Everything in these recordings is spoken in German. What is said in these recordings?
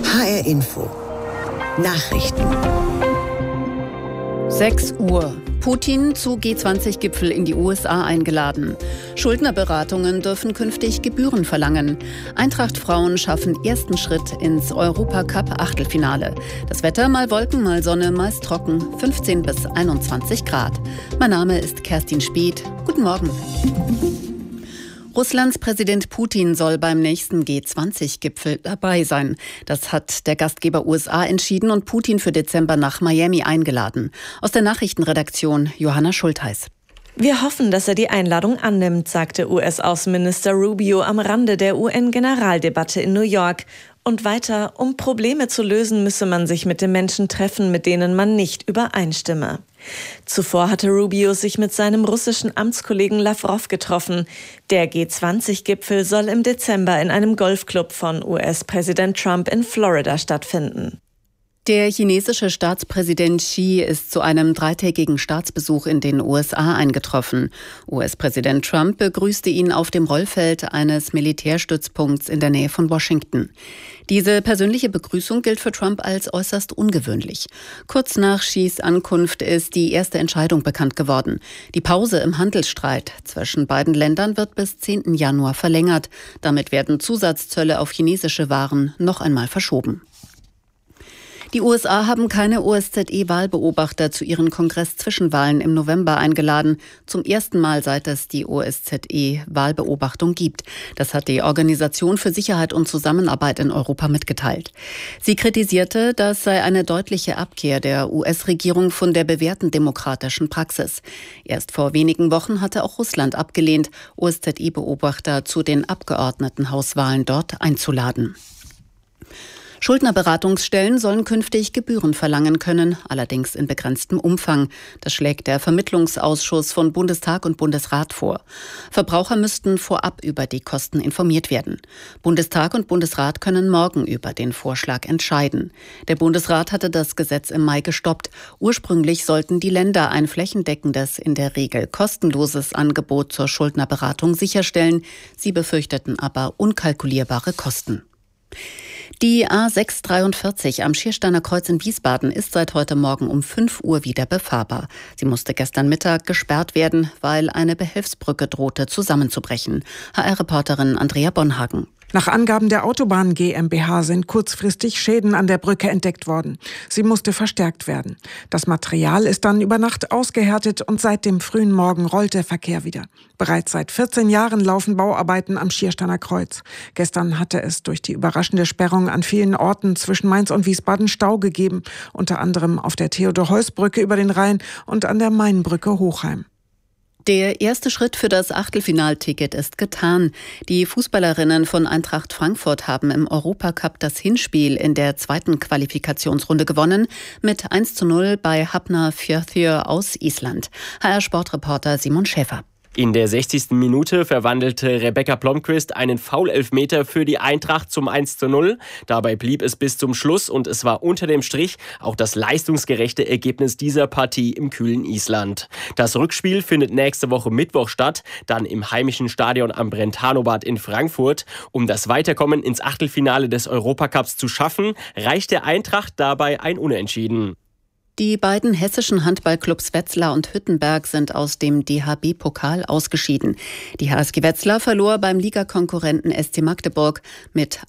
HR Info. Nachrichten. 6 Uhr. Putin zu G20-Gipfel in die USA eingeladen. Schuldnerberatungen dürfen künftig Gebühren verlangen. Eintracht-Frauen schaffen ersten Schritt ins Europacup-Achtelfinale. Das Wetter mal Wolken, mal Sonne, meist trocken, 15 bis 21 Grad. Mein Name ist Kerstin Speth. Guten Morgen. Russlands Präsident Putin soll beim nächsten G20-Gipfel dabei sein. Das hat der Gastgeber USA entschieden und Putin für Dezember nach Miami eingeladen. Aus der Nachrichtenredaktion Johanna Schultheis. Wir hoffen, dass er die Einladung annimmt, sagte US-Außenminister Rubio am Rande der UN-Generaldebatte in New York. Und weiter, um Probleme zu lösen, müsse man sich mit den Menschen treffen, mit denen man nicht übereinstimme. Zuvor hatte Rubio sich mit seinem russischen Amtskollegen Lavrov getroffen. Der G20-Gipfel soll im Dezember in einem Golfclub von US-Präsident Trump in Florida stattfinden. Der chinesische Staatspräsident Xi ist zu einem 3-tägigen Staatsbesuch in den USA eingetroffen. US-Präsident Trump begrüßte ihn auf dem Rollfeld eines Militärstützpunkts in der Nähe von Washington. Diese persönliche Begrüßung gilt für Trump als äußerst ungewöhnlich. Kurz nach Xis Ankunft ist die erste Entscheidung bekannt geworden. Die Pause im Handelsstreit zwischen beiden Ländern wird bis 10. Januar verlängert. Damit werden Zusatzzölle auf chinesische Waren noch einmal verschoben. Die USA haben keine OSZE-Wahlbeobachter zu ihren Kongress-Zwischenwahlen im November eingeladen. Zum ersten Mal, seit es die OSZE-Wahlbeobachtung gibt. Das hat die Organisation für Sicherheit und Zusammenarbeit in Europa mitgeteilt. Sie kritisierte, das sei eine deutliche Abkehr der US-Regierung von der bewährten demokratischen Praxis. Erst vor wenigen Wochen hatte auch Russland abgelehnt, OSZE-Beobachter zu den Abgeordnetenhauswahlen dort einzuladen. Schuldnerberatungsstellen sollen künftig Gebühren verlangen können, allerdings in begrenztem Umfang. Das schlägt der Vermittlungsausschuss von Bundestag und Bundesrat vor. Verbraucher müssten vorab über die Kosten informiert werden. Bundestag und Bundesrat können morgen über den Vorschlag entscheiden. Der Bundesrat hatte das Gesetz im Mai gestoppt. Ursprünglich sollten die Länder ein flächendeckendes, in der Regel kostenloses Angebot zur Schuldnerberatung sicherstellen. Sie befürchteten aber unkalkulierbare Kosten. Die A643 am Schiersteiner Kreuz in Wiesbaden ist seit heute Morgen um 5 Uhr wieder befahrbar. Sie musste gestern Mittag gesperrt werden, weil eine Behelfsbrücke drohte zusammenzubrechen. HR-Reporterin Andrea Bonhagen. Nach Angaben der Autobahn GmbH sind kurzfristig Schäden an der Brücke entdeckt worden. Sie musste verstärkt werden. Das Material ist dann über Nacht ausgehärtet und seit dem frühen Morgen rollt der Verkehr wieder. Bereits seit 14 Jahren laufen Bauarbeiten am Schiersteiner Kreuz. Gestern hatte es durch die überraschende Sperrung an vielen Orten zwischen Mainz und Wiesbaden Stau gegeben, unter anderem auf der Theodor-Heuss-Brücke über den Rhein und an der Mainbrücke Hochheim. Der erste Schritt für das Achtelfinalticket ist getan. Die Fußballerinnen von Eintracht Frankfurt haben im Europacup das Hinspiel in der zweiten Qualifikationsrunde gewonnen mit 1:0 bei Hafnarfjörður aus Island. HR-Sportreporter Simon Schäfer. In der 60. Minute verwandelte Rebecca Blomqvist einen Foul-Elfmeter für die Eintracht zum 1:0. Dabei blieb es bis zum Schluss und es war unter dem Strich auch das leistungsgerechte Ergebnis dieser Partie im kühlen Island. Das Rückspiel findet nächste Woche Mittwoch statt, dann im heimischen Stadion am Brentano-Bad in Frankfurt. Um das Weiterkommen ins Achtelfinale des Europacups zu schaffen, reicht der Eintracht dabei ein Unentschieden. Die beiden hessischen Handballclubs Wetzlar und Hüttenberg sind aus dem DHB-Pokal ausgeschieden. Die HSG Wetzlar verlor beim Ligakonkurrenten SC Magdeburg mit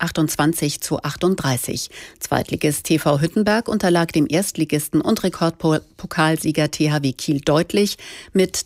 28:38. Zweitligist TV Hüttenberg unterlag dem Erstligisten und Rekordpokalsieger THW Kiel deutlich mit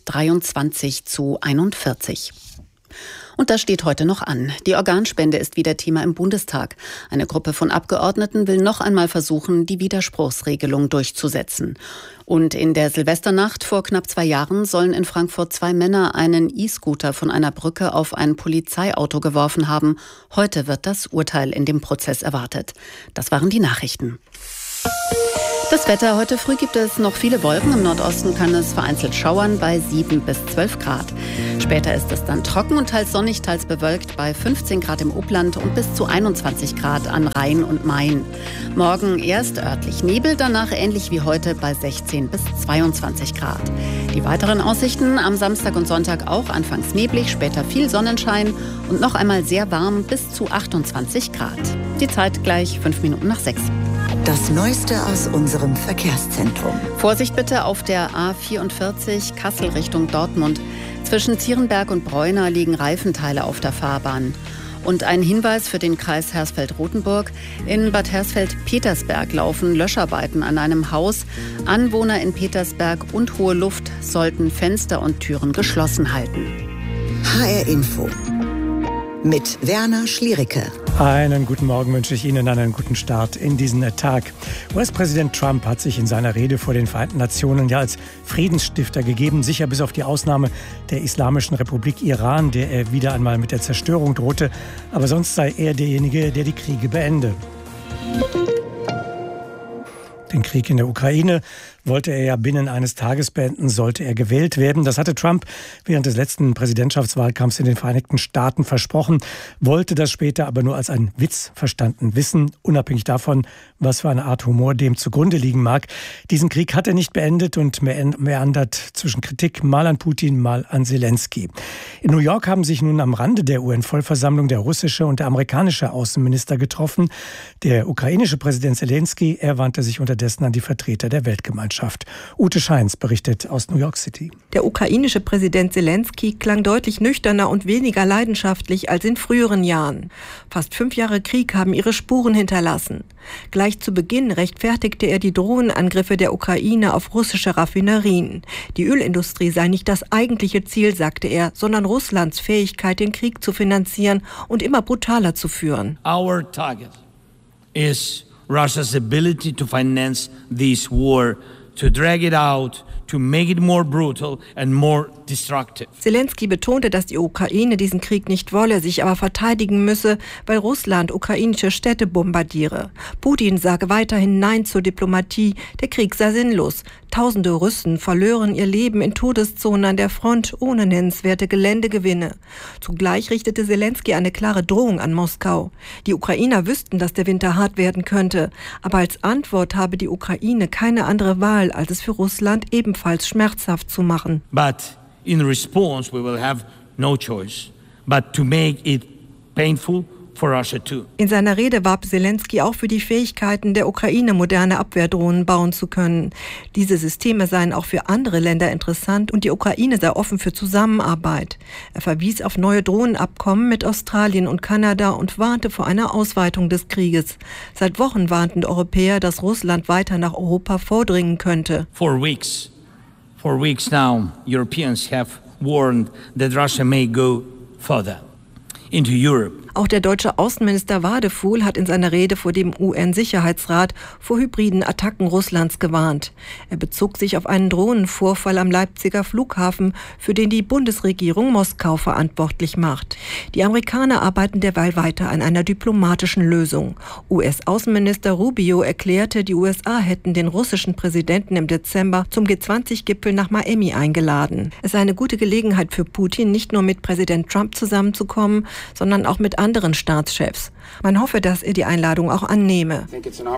23:41. Und das steht heute noch an. Die Organspende ist wieder Thema im Bundestag. Eine Gruppe von Abgeordneten will noch einmal versuchen, die Widerspruchsregelung durchzusetzen. Und in der Silvesternacht vor knapp 2 Jahren sollen in Frankfurt 2 Männer einen E-Scooter von einer Brücke auf ein Polizeiauto geworfen haben. Heute wird das Urteil in dem Prozess erwartet. Das waren die Nachrichten. Das Wetter. Heute früh gibt es noch viele Wolken. Im Nordosten kann es vereinzelt schauern bei 7 bis 12 Grad. Später ist es dann trocken und teils sonnig, teils bewölkt bei 15 Grad im Upland und bis zu 21 Grad an Rhein und Main. Morgen erst örtlich Nebel, danach ähnlich wie heute bei 16 bis 22 Grad. Die weiteren Aussichten: am Samstag und Sonntag auch anfangs neblig, später viel Sonnenschein und noch einmal sehr warm bis zu 28 Grad. Die Zeit gleich 5:05. Das Neueste aus unserem Verkehrszentrum. Vorsicht bitte auf der A44 Kassel Richtung Dortmund. Zwischen Zierenberg und Bräuner liegen Reifenteile auf der Fahrbahn. Und ein Hinweis für den Kreis Hersfeld-Rotenburg: In Bad Hersfeld-Petersberg laufen Löscharbeiten an einem Haus. Anwohner in Petersberg und Hohe Luft sollten Fenster und Türen geschlossen halten. HR Info mit Werner Schliericke. Einen guten Morgen wünsche ich Ihnen, einen guten Start in diesen Tag. US-Präsident Trump hat sich in seiner Rede vor den Vereinten Nationen ja als Friedensstifter gegeben, sicher bis auf die Ausnahme der Islamischen Republik Iran, der er wieder einmal mit der Zerstörung drohte. Aber sonst sei er derjenige, der die Kriege beende. Den Krieg in der Ukraine wollte er ja binnen eines Tages beenden, sollte er gewählt werden. Das hatte Trump während des letzten Präsidentschaftswahlkampfs in den Vereinigten Staaten versprochen, wollte das später aber nur als einen Witz verstanden wissen, unabhängig davon, was für eine Art Humor dem zugrunde liegen mag. Diesen Krieg hat er nicht beendet und meandert zwischen Kritik mal an Putin, mal an Zelensky. In New York haben sich nun am Rande der UN-Vollversammlung der russische und der amerikanische Außenminister getroffen. Der ukrainische Präsident Zelensky, er wandte sich unterdessen an die Vertreter der Weltgemeinschaft. Ute Scheins berichtet aus New York City. Der ukrainische Präsident Zelensky klang deutlich nüchterner und weniger leidenschaftlich als in früheren Jahren. Fast 5 Jahre Krieg haben ihre Spuren hinterlassen. Gleich zu Beginn rechtfertigte er die Drohnenangriffe der Ukraine auf russische Raffinerien. Die Ölindustrie sei nicht das eigentliche Ziel, sagte er, sondern Russlands Fähigkeit, den Krieg zu finanzieren und immer brutaler zu führen. Our target is Russia's ability to finance this war, to drag it out, to make it more brutal and more destructive. Zelensky betonte, dass die Ukraine diesen Krieg nicht wolle, sich aber verteidigen müsse, weil Russland ukrainische Städte bombardiere. Putin sage weiterhin Nein zur Diplomatie, der Krieg sei sinnlos. Tausende Russen verlören ihr Leben in Todeszonen an der Front ohne nennenswerte Geländegewinne. Zugleich richtete Zelensky eine klare Drohung an Moskau. Die Ukrainer wüssten, dass der Winter hart werden könnte, aber als Antwort habe die Ukraine keine andere Wahl, als es für Russland ebenfalls schmerzhaft zu machen. But in response we will have no choice but to make it painful for Russia too. In seiner Rede warb Zelensky auch für die Fähigkeiten der Ukraine, moderne Abwehrdrohnen bauen zu können. Diese Systeme seien auch für andere Länder interessant und die Ukraine sei offen für Zusammenarbeit. Er verwies auf neue Drohnenabkommen mit Australien und Kanada und warnte vor einer Ausweitung des Krieges. Seit Wochen warnten Europäer, dass Russland weiter nach Europa vordringen könnte. For weeks now, Europeans have warned that Russia may go further into Europe. Auch der deutsche Außenminister Wadefuhl hat in seiner Rede vor dem UN-Sicherheitsrat vor hybriden Attacken Russlands gewarnt. Er bezog sich auf einen Drohnenvorfall am Leipziger Flughafen, für den die Bundesregierung Moskau verantwortlich macht. Die Amerikaner arbeiten derweil weiter an einer diplomatischen Lösung. US-Außenminister Rubio erklärte, die USA hätten den russischen Präsidenten im Dezember zum G20-Gipfel nach Miami eingeladen. Es sei eine gute Gelegenheit für Putin, nicht nur mit Präsident Trump zusammenzukommen, sondern auch mit anderen Staatschefs. Man hoffe, dass er die Einladung auch annehme.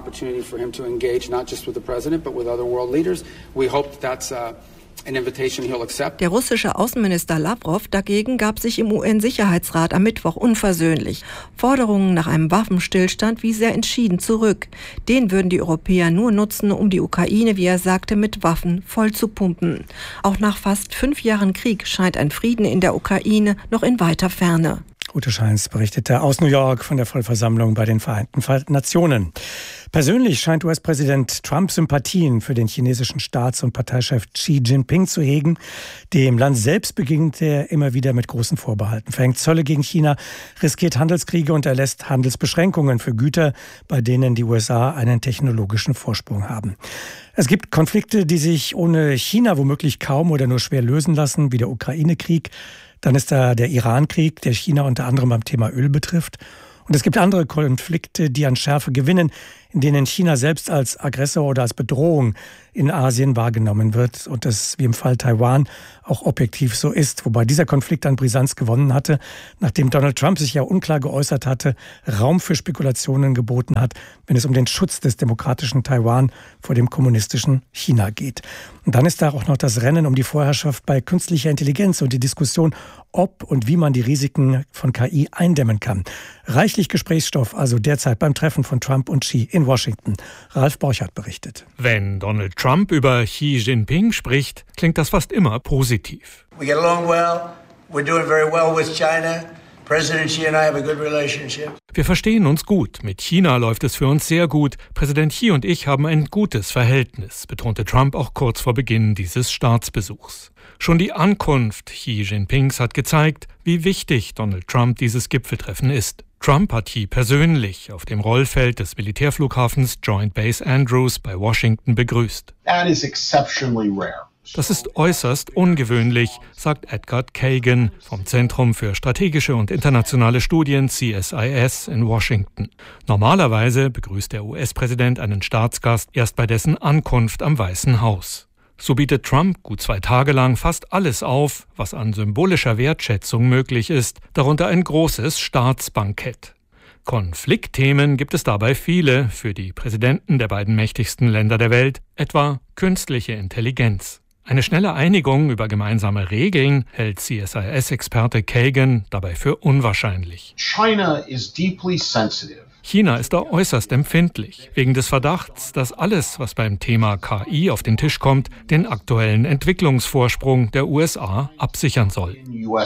Der russische Außenminister Lavrov dagegen gab sich im UN-Sicherheitsrat am Mittwoch unversöhnlich. Forderungen nach einem Waffenstillstand wies er entschieden zurück. Den würden die Europäer nur nutzen, um die Ukraine, wie er sagte, mit Waffen voll zu pumpen. Auch nach fast 5 Jahren Krieg scheint ein Frieden in der Ukraine noch in weiter Ferne. Ute Scheins berichtete aus New York von der Vollversammlung bei den Vereinten Nationen. Persönlich scheint US-Präsident Trump Sympathien für den chinesischen Staats- und Parteichef Xi Jinping zu hegen. Dem Land selbst begegnet er immer wieder mit großen Vorbehalten, verhängt Zölle gegen China, riskiert Handelskriege und erlässt Handelsbeschränkungen für Güter, bei denen die USA einen technologischen Vorsprung haben. Es gibt Konflikte, die sich ohne China womöglich kaum oder nur schwer lösen lassen, wie der Ukraine-Krieg. Dann ist da der Iran-Krieg, der China unter anderem beim Thema Öl betrifft. Und es gibt andere Konflikte, die an Schärfe gewinnen, in denen China selbst als Aggressor oder als Bedrohung in Asien wahrgenommen wird und das wie im Fall Taiwan auch objektiv so ist. Wobei dieser Konflikt an Brisanz gewonnen hatte, nachdem Donald Trump sich ja unklar geäußert hatte, Raum für Spekulationen geboten hat, wenn es um den Schutz des demokratischen Taiwan vor dem kommunistischen China geht. Und dann ist da auch noch das Rennen um die Vorherrschaft bei künstlicher Intelligenz und die Diskussion, ob und wie man die Risiken von KI eindämmen kann. Reichlich Gesprächsstoff also derzeit beim Treffen von Trump und Xi in Washington. Ralf Borchardt berichtet. Wenn Donald Trump über Xi Jinping spricht, klingt das fast immer positiv. We get along well. We're doing very well with China. President Xi and I have a good relationship. Wir verstehen uns gut. Mit China läuft es für uns sehr gut. Präsident Xi und ich haben ein gutes Verhältnis, betonte Trump auch kurz vor Beginn dieses Staatsbesuchs. Schon die Ankunft Xi Jinpings hat gezeigt, wie wichtig Donald Trump dieses Gipfeltreffen ist. Trump hat Xi persönlich auf dem Rollfeld des Militärflughafens Joint Base Andrews bei Washington begrüßt. That is exceptionally rare. Das ist äußerst ungewöhnlich, sagt Edgar Kagan vom Zentrum für strategische und internationale Studien CSIS in Washington. Normalerweise begrüßt der US-Präsident einen Staatsgast erst bei dessen Ankunft am Weißen Haus. So bietet Trump gut 2 Tage lang fast alles auf, was an symbolischer Wertschätzung möglich ist, darunter ein großes Staatsbankett. Konfliktthemen gibt es dabei viele für die Präsidenten der beiden mächtigsten Länder der Welt, etwa künstliche Intelligenz. Eine schnelle Einigung über gemeinsame Regeln hält CSIS-Experte Kagan dabei für unwahrscheinlich. China is deeply sensitive. China ist da äußerst empfindlich, wegen des Verdachts, dass alles, was beim Thema KI auf den Tisch kommt, den aktuellen Entwicklungsvorsprung der USA absichern soll.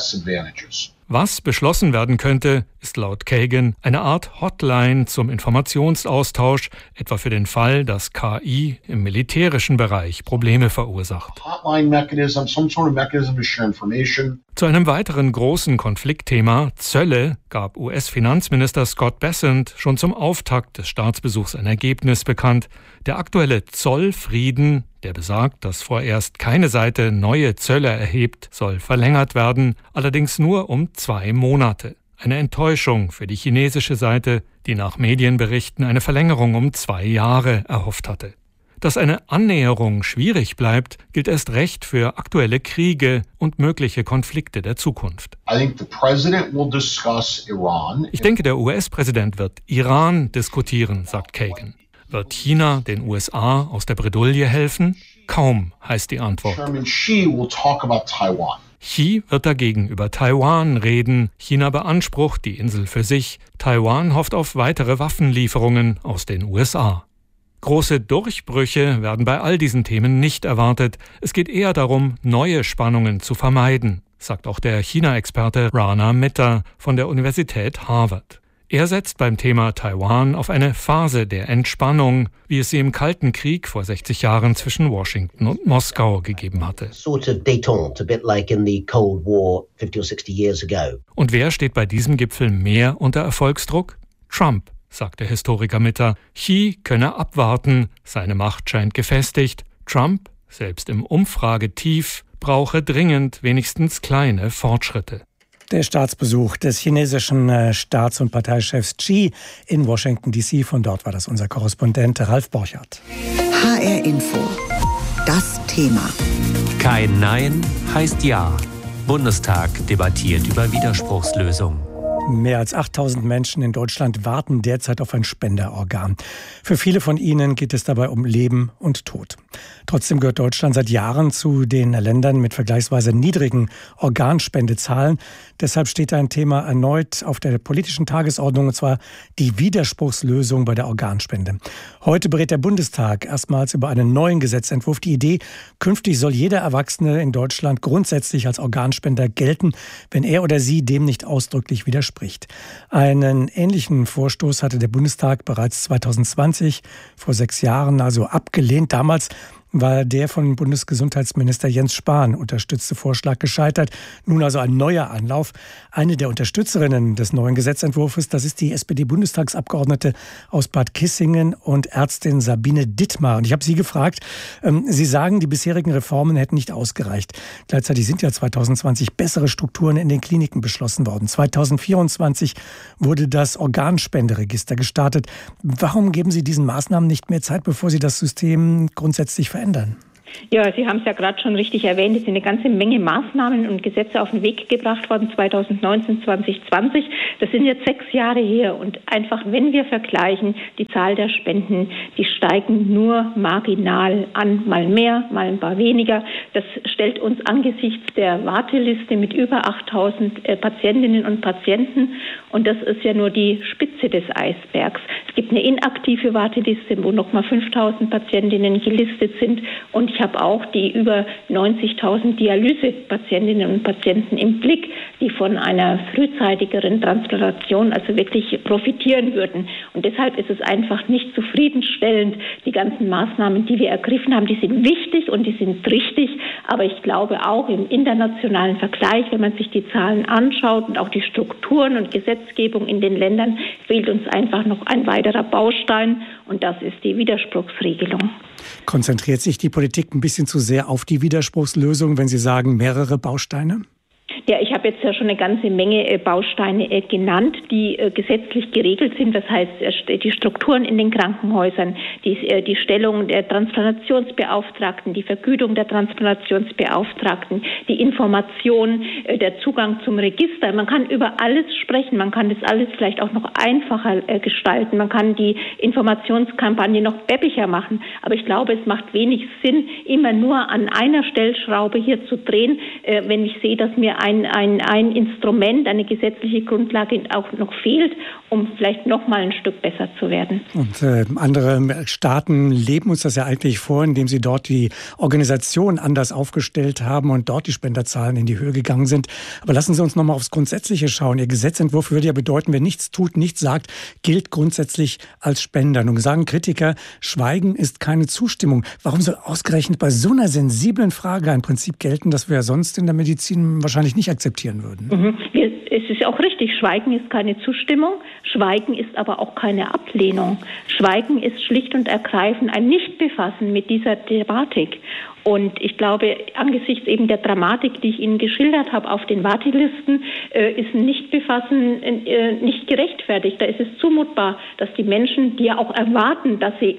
Was beschlossen werden könnte, ist laut Kagan eine Art Hotline zum Informationsaustausch, etwa für den Fall, dass KI im militärischen Bereich Probleme verursacht. Zu einem weiteren großen Konfliktthema, Zölle, gab US-Finanzminister Scott Bessent schon zum Auftakt des Staatsbesuchs ein Ergebnis bekannt. Der aktuelle Zollfrieden, der besagt, dass vorerst keine Seite neue Zölle erhebt, soll verlängert werden, allerdings nur um 2 Monate. Eine Enttäuschung für die chinesische Seite, die nach Medienberichten eine Verlängerung um 2 Jahre erhofft hatte. Dass eine Annäherung schwierig bleibt, gilt erst recht für aktuelle Kriege und mögliche Konflikte der Zukunft. Ich denke, der US-Präsident wird Iran diskutieren, sagt Kagan. Wird China den USA aus der Bredouille helfen? Kaum, heißt die Antwort. Xi wird dagegen über Taiwan reden. China beansprucht die Insel für sich. Taiwan hofft auf weitere Waffenlieferungen aus den USA. Große Durchbrüche werden bei all diesen Themen nicht erwartet. Es geht eher darum, neue Spannungen zu vermeiden, sagt auch der China-Experte Rana Mitter von der Universität Harvard. Er setzt beim Thema Taiwan auf eine Phase der Entspannung, wie es sie im Kalten Krieg vor 60 Jahren zwischen Washington und Moskau gegeben hatte. Und wer steht bei diesem Gipfel mehr unter Erfolgsdruck? Trump, sagt der Historiker Mitter. Xi könne abwarten, seine Macht scheint gefestigt. Trump, selbst im Umfragetief, brauche dringend wenigstens kleine Fortschritte. Der Staatsbesuch des chinesischen Staats- und Parteichefs Xi in Washington D.C. Von dort war das unser Korrespondent Ralf Borchardt. HR Info. Das Thema. Kein Nein heißt Ja. Bundestag debattiert über Widerspruchslösung. Mehr als 8000 Menschen in Deutschland warten derzeit auf ein Spenderorgan. Für viele von ihnen geht es dabei um Leben und Tod. Trotzdem gehört Deutschland seit Jahren zu den Ländern mit vergleichsweise niedrigen Organspendezahlen. Deshalb steht ein Thema erneut auf der politischen Tagesordnung, und zwar die Widerspruchslösung bei der Organspende. Heute berät der Bundestag erstmals über einen neuen Gesetzentwurf. Die Idee, künftig soll jeder Erwachsene in Deutschland grundsätzlich als Organspender gelten, wenn er oder sie dem nicht ausdrücklich widerspricht. Einen ähnlichen Vorstoß hatte der Bundestag bereits 2020, vor 6 Jahren, also abgelehnt. Damals war der von Bundesgesundheitsminister Jens Spahn unterstützte Vorschlag gescheitert. Nun also ein neuer Anlauf. Eine der Unterstützerinnen des neuen Gesetzentwurfs, das ist die SPD-Bundestagsabgeordnete aus Bad Kissingen und Ärztin Sabine Dittmar. Und ich habe Sie gefragt, Sie sagen, die bisherigen Reformen hätten nicht ausgereicht. Gleichzeitig sind ja 2020 bessere Strukturen in den Kliniken beschlossen worden. 2024 wurde das Organspenderegister gestartet. Warum geben Sie diesen Maßnahmen nicht mehr Zeit, bevor Sie das System grundsätzlich verändern? verändern? Ja, Sie haben es ja gerade schon richtig erwähnt, es sind eine ganze Menge Maßnahmen und Gesetze auf den Weg gebracht worden, 2019, 2020. Das sind jetzt 6 Jahre her und einfach, wenn wir vergleichen, die Zahl der Spenden, die steigen nur marginal an, mal mehr, mal ein paar weniger. Das stellt uns angesichts der Warteliste mit über 8.000 Patientinnen und Patienten, und das ist ja nur die Spitze des Eisbergs. Es gibt eine inaktive Warteliste, wo nochmal 5.000 Patientinnen gelistet sind, und ich habe auch die über 90.000 Dialysepatientinnen und Patienten im Blick, die von einer frühzeitigeren Transplantation also wirklich profitieren würden. Und deshalb ist es einfach nicht zufriedenstellend, die ganzen Maßnahmen, die wir ergriffen haben, die sind wichtig und die sind richtig, aber ich glaube auch im internationalen Vergleich, wenn man sich die Zahlen anschaut und auch die Strukturen und Gesetzgebung in den Ländern, fehlt uns einfach noch ein weiterer Baustein, und das ist die Widerspruchsregelung. Konzentriert sich die Politik ein bisschen zu sehr auf die Widerspruchslösung, wenn Sie sagen, mehrere Bausteine? Ja, ich habe jetzt ja schon eine ganze Menge Bausteine genannt, die gesetzlich geregelt sind. Das heißt, die Strukturen in den Krankenhäusern, die Stellung der Transplantationsbeauftragten, die Vergütung der Transplantationsbeauftragten, die Information, der Zugang zum Register. Man kann über alles sprechen. Man kann das alles vielleicht auch noch einfacher gestalten. Man kann die Informationskampagne noch peppiger machen. Aber ich glaube, es macht wenig Sinn, immer nur an einer Stellschraube hier zu drehen, wenn ich sehe, dass mir ein Instrument, eine gesetzliche Grundlage auch noch fehlt, um vielleicht noch mal ein Stück besser zu werden. Und andere Staaten leben uns das ja eigentlich vor, indem sie dort die Organisation anders aufgestellt haben und dort die Spenderzahlen in die Höhe gegangen sind. Aber lassen Sie uns noch mal aufs Grundsätzliche schauen. Ihr Gesetzentwurf würde ja bedeuten, wer nichts tut, nichts sagt, gilt grundsätzlich als Spender. Nun sagen Kritiker, Schweigen ist keine Zustimmung. Warum soll ausgerechnet bei so einer sensiblen Frage ein Prinzip gelten, das wir sonst in der Medizin wahrscheinlich nicht akzeptieren würden? Es ist auch richtig, Schweigen ist keine Zustimmung, Schweigen ist aber auch keine Ablehnung. Schweigen ist schlicht und ergreifend ein Nichtbefassen mit dieser Thematik. Und ich glaube, angesichts eben der Dramatik, die ich Ihnen geschildert habe auf den Wartelisten, ist ein Nichtbefassen nicht gerechtfertigt. Da ist es zumutbar, dass die Menschen, die ja auch erwarten, dass sie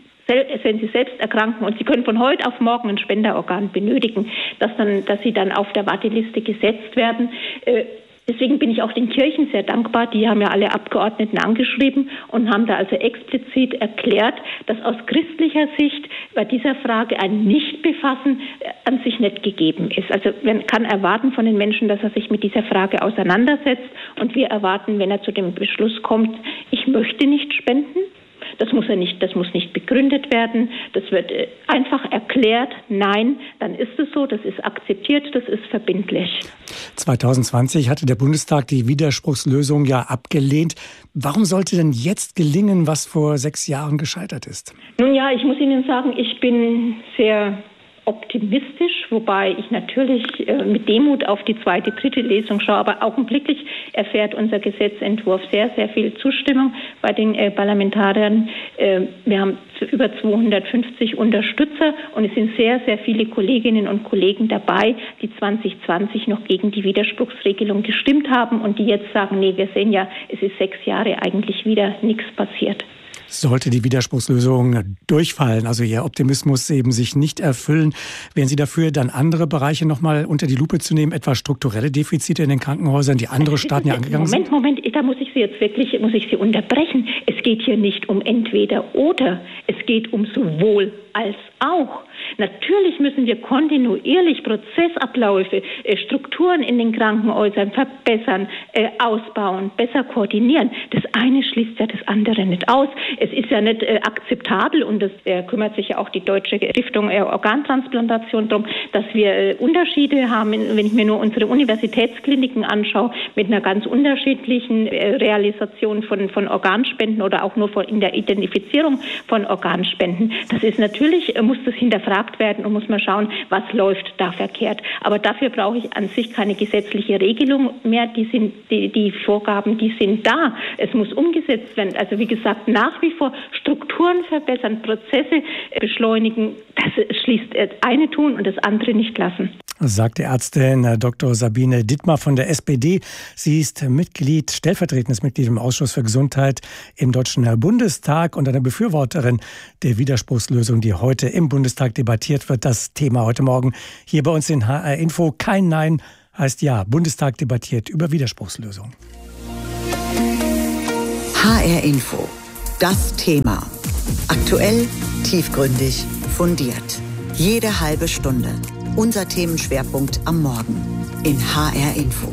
wenn sie selbst erkranken und sie können von heute auf morgen ein Spenderorgan benötigen, dass sie dann auf der Warteliste gesetzt werden. Deswegen bin ich auch den Kirchen sehr dankbar. Die haben ja alle Abgeordneten angeschrieben und haben da also explizit erklärt, dass aus christlicher Sicht bei dieser Frage ein Nichtbefassen an sich nicht gegeben ist. Also man kann erwarten von den Menschen, dass er sich mit dieser Frage auseinandersetzt, und wir erwarten, wenn er zu dem Beschluss kommt, ich möchte nicht spenden. Das muss nicht begründet werden. Das wird einfach erklärt. Nein, dann ist es so, das ist akzeptiert, das ist verbindlich. 2020 hatte der Bundestag die Widerspruchslösung ja abgelehnt. Warum sollte denn jetzt gelingen, was vor 6 Jahren gescheitert ist? Nun ja, ich muss Ihnen sagen, ich bin sehr optimistisch, wobei ich natürlich mit Demut auf die 2., 3. Lesung schaue, aber augenblicklich erfährt unser Gesetzentwurf sehr, sehr viel Zustimmung bei den Parlamentariern. Wir haben über 250 Unterstützer und es sind sehr, sehr viele Kolleginnen und Kollegen dabei, die 2020 noch gegen die Widerspruchsregelung gestimmt haben und die jetzt sagen, nee, wir sehen ja, es ist 6 Jahre eigentlich wieder nichts passiert. Sollte die Widerspruchslösung durchfallen, also Ihr Optimismus eben sich nicht erfüllen, wären Sie dafür, dann andere Bereiche noch mal unter die Lupe zu nehmen, etwa strukturelle Defizite in den Krankenhäusern, die andere Staaten ja angegangen sind? Moment, da muss ich Sie unterbrechen. Es geht hier nicht um entweder oder, es geht um sowohl als auch. Natürlich müssen wir kontinuierlich Prozessabläufe, Strukturen in den Krankenhäusern verbessern, ausbauen, besser koordinieren. Das eine schließt ja das andere nicht aus. Es ist ja nicht akzeptabel, und das kümmert sich ja auch die Deutsche Stiftung Organtransplantation darum, dass wir Unterschiede haben, wenn ich mir nur unsere Universitätskliniken anschaue, mit einer ganz unterschiedlichen Realisation von Organspenden oder auch nur in der Identifizierung von Organspenden. Das ist natürlich, muss das hinterfragt werden und muss man schauen, was läuft da verkehrt. Aber dafür brauche ich an sich keine gesetzliche Regelung mehr. Die Vorgaben, die sind da. Es muss umgesetzt werden. Also wie gesagt, nach wie vor Strukturen verbessern, Prozesse beschleunigen. Das schließt das eine tun und das andere nicht lassen. sagt die Ärztin Dr. Sabine Dittmar von der SPD. Sie ist stellvertretendes Mitglied im Ausschuss für Gesundheit im Deutschen Bundestag und eine Befürworterin der Widerspruchslösung, die heute im Bundestag debattiert wird. Das Thema heute Morgen hier bei uns in HR Info. Kein Nein heißt Ja. Bundestag debattiert über Widerspruchslösung. HR Info. Das Thema. Aktuell, tiefgründig, fundiert. Jede halbe Stunde. Unser Themenschwerpunkt am Morgen in HR Info.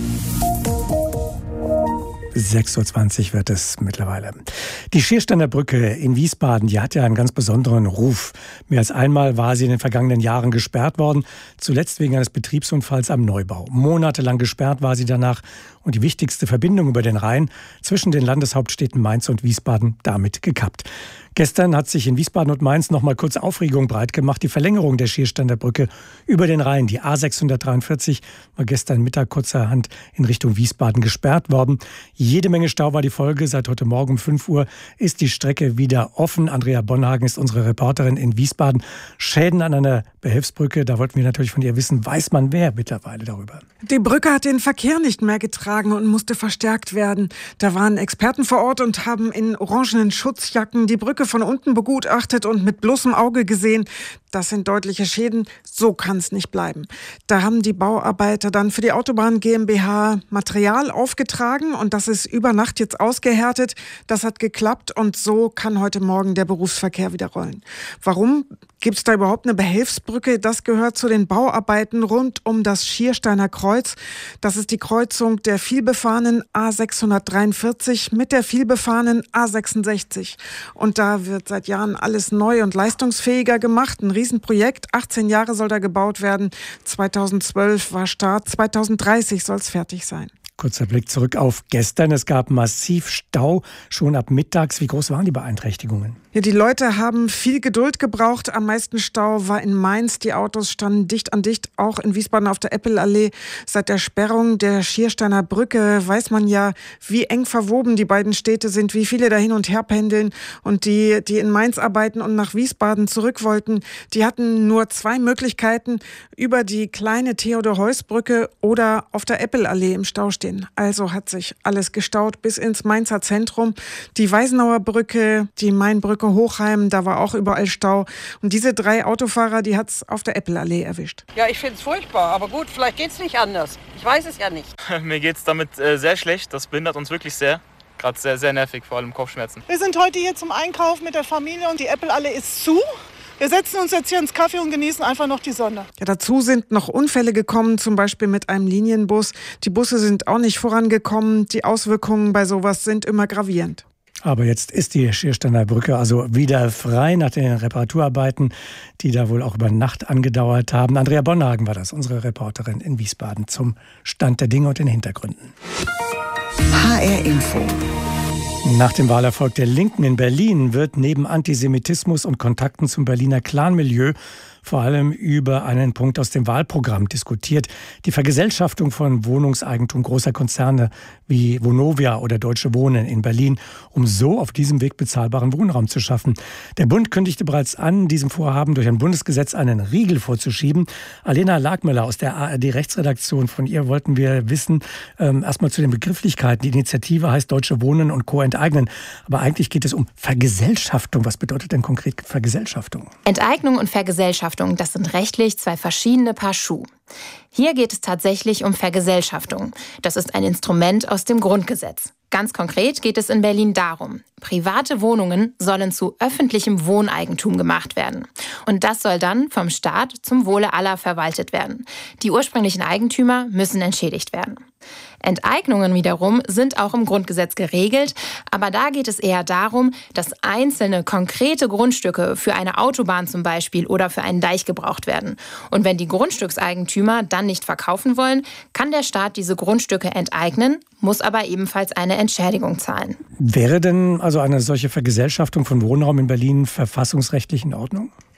6.20 Uhr wird es mittlerweile. Die Schiersteiner Brücke in Wiesbaden, die hat ja einen ganz besonderen Ruf. Mehr als einmal war sie in den vergangenen Jahren gesperrt worden, zuletzt wegen eines Betriebsunfalls am Neubau. Monatelang gesperrt war sie danach und die wichtigste Verbindung über den Rhein zwischen den Landeshauptstädten Mainz und Wiesbaden damit gekappt. Gestern hat sich in Wiesbaden und Mainz noch mal kurz Aufregung breit gemacht. Die Verlängerung der Schiersteiner Brücke über den Rhein, die A643, war gestern Mittag kurzerhand in Richtung Wiesbaden gesperrt worden. Jede Menge Stau war die Folge. Seit heute Morgen um 5 Uhr ist die Strecke wieder offen. Andrea Bonhagen ist unsere Reporterin in Wiesbaden. Schäden an einer Behelfsbrücke, da wollten wir natürlich von ihr wissen, weiß man wer mittlerweile darüber? Die Brücke hat den Verkehr nicht mehr getragen und musste verstärkt werden. Da waren Experten vor Ort und haben in orangenen Schutzjacken die Brücke von unten begutachtet und mit bloßem Auge gesehen, das sind deutliche Schäden, so kann es nicht bleiben. Da haben die Bauarbeiter dann für die Autobahn GmbH Material aufgetragen und das ist über Nacht jetzt ausgehärtet. Das hat geklappt und so kann heute Morgen der Berufsverkehr wieder rollen. Warum gibt es da überhaupt eine Behelfsbrücke? Das gehört zu den Bauarbeiten rund um das Schiersteiner Kreuz. Das ist die Kreuzung der vielbefahrenen A643 mit der vielbefahrenen A66. Und da wird seit Jahren alles neu und leistungsfähiger gemacht. Ein Riesenprojekt. 18 Jahre soll da gebaut werden. 2012 war Start. 2030 soll es fertig sein. Kurzer Blick zurück auf gestern. Es gab massiv Stau, schon ab mittags. Wie groß waren die Beeinträchtigungen? Ja, die Leute haben viel Geduld gebraucht. Am meisten Stau war in Mainz. Die Autos standen dicht an dicht, auch in Wiesbaden auf der Eppelallee. Seit der Sperrung der Schiersteiner Brücke weiß man ja, wie eng verwoben die beiden Städte sind, wie viele da hin und her pendeln. Und die in Mainz arbeiten und nach Wiesbaden zurück wollten, die hatten nur 2 Möglichkeiten, über die kleine Theodor-Heuss-Brücke oder auf der Eppelallee im Stau stehen. Also hat sich alles gestaut bis ins Mainzer Zentrum. Die Weisenauer Brücke, die Mainbrücke Hochheim, da war auch überall Stau. Und diese 3 Autofahrer, die hat's auf der Eppelallee erwischt. Ja, ich finde es furchtbar, aber gut, vielleicht geht's nicht anders. Ich weiß es ja nicht. Mir geht's damit sehr schlecht. Das behindert uns wirklich sehr. Gerade sehr, sehr nervig, vor allem Kopfschmerzen. Wir sind heute hier zum Einkauf mit der Familie und die Eppelallee ist zu. Wir setzen uns jetzt hier ins Café und genießen einfach noch die Sonne. Ja, dazu sind noch Unfälle gekommen, zum Beispiel mit einem Linienbus. Die Busse sind auch nicht vorangekommen. Die Auswirkungen bei sowas sind immer gravierend. Aber jetzt ist die Schiersteiner Brücke also wieder frei nach den Reparaturarbeiten, die da wohl auch über Nacht angedauert haben. Andrea Bonhagen war das, unsere Reporterin in Wiesbaden, zum Stand der Dinge und den Hintergründen. HR Info. Nach dem Wahlerfolg der Linken in Berlin wird neben Antisemitismus und Kontakten zum Berliner Clanmilieu vor allem über einen Punkt aus dem Wahlprogramm diskutiert. Die Vergesellschaftung von Wohnungseigentum großer Konzerne wie Vonovia oder Deutsche Wohnen in Berlin, um so auf diesem Weg bezahlbaren Wohnraum zu schaffen. Der Bund kündigte bereits an, diesem Vorhaben durch ein Bundesgesetz einen Riegel vorzuschieben. Alena Lagmüller aus der ARD-Rechtsredaktion, von ihr wollten wir wissen, erstmal zu den Begrifflichkeiten. Die Initiative heißt Deutsche Wohnen und Co. enteignen. Aber eigentlich geht es um Vergesellschaftung. Was bedeutet denn konkret Vergesellschaftung? Enteignung und Vergesellschaftung, das sind rechtlich 2 verschiedene Paar Schuh. Hier geht es tatsächlich um Vergesellschaftung. Das ist ein Instrument aus dem Grundgesetz. Ganz konkret geht es in Berlin darum, private Wohnungen sollen zu öffentlichem Wohneigentum gemacht werden. Und das soll dann vom Staat zum Wohle aller verwaltet werden. Die ursprünglichen Eigentümer müssen entschädigt werden. Enteignungen wiederum sind auch im Grundgesetz geregelt, aber da geht es eher darum, dass einzelne konkrete Grundstücke für eine Autobahn zum Beispiel oder für einen Deich gebraucht werden. Und wenn die Grundstückseigentümer dann nicht verkaufen wollen, kann der Staat diese Grundstücke enteignen, muss aber ebenfalls eine Entschädigung zahlen. Wäre denn also eine solche Vergesellschaftung von Wohnraum in Berlin verfassungsrechtlich in Ordnung?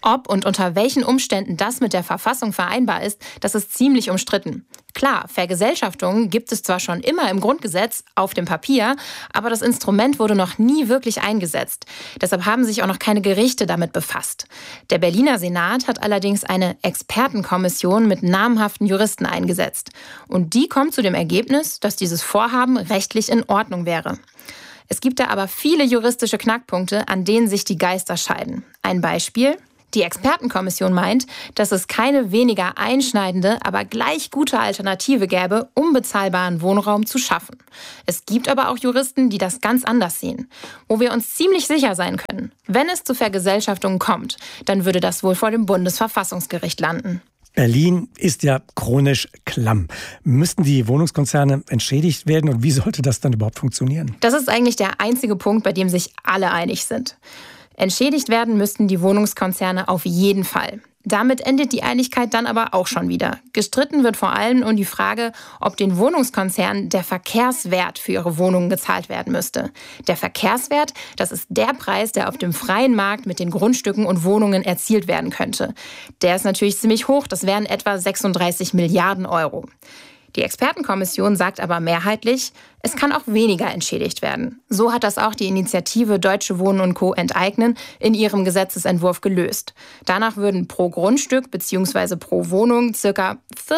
Ob und unter welchen Umständen das mit der Verfassung vereinbar ist, das ist ziemlich umstritten. Klar, Vergesellschaftung gibt es zwar schon immer im Grundgesetz, auf dem Papier, aber das Instrument wurde noch nie wirklich eingesetzt. Deshalb haben sich auch noch keine Gerichte damit befasst. Der Berliner Senat hat allerdings eine Expertenkommission mit namhaften Juristen eingesetzt. Und die kommt zu dem Ergebnis, dass dieses Vorhaben rechtlich in Ordnung wäre. Es gibt da aber viele juristische Knackpunkte, an denen sich die Geister scheiden. Ein Beispiel: Die Expertenkommission meint, dass es keine weniger einschneidende, aber gleich gute Alternative gäbe, unbezahlbaren Wohnraum zu schaffen. Es gibt aber auch Juristen, die das ganz anders sehen. Wo wir uns ziemlich sicher sein können: Wenn es zu Vergesellschaftungen kommt, dann würde das wohl vor dem Bundesverfassungsgericht landen. Berlin ist ja chronisch klamm. Müssten die Wohnungskonzerne entschädigt werden und wie sollte das dann überhaupt funktionieren? Das ist eigentlich der einzige Punkt, bei dem sich alle einig sind. Entschädigt werden müssten die Wohnungskonzerne auf jeden Fall. Damit endet die Einigkeit dann aber auch schon wieder. Gestritten wird vor allem um die Frage, ob den Wohnungskonzernen der Verkehrswert für ihre Wohnungen gezahlt werden müsste. Der Verkehrswert, das ist der Preis, der auf dem freien Markt mit den Grundstücken und Wohnungen erzielt werden könnte. Der ist natürlich ziemlich hoch, das wären etwa 36 Milliarden Euro. Die Expertenkommission sagt aber mehrheitlich, es kann auch weniger entschädigt werden. So hat das auch die Initiative Deutsche Wohnen und Co. enteignen in ihrem Gesetzesentwurf gelöst. Danach würden pro Grundstück bzw. pro Wohnung ca.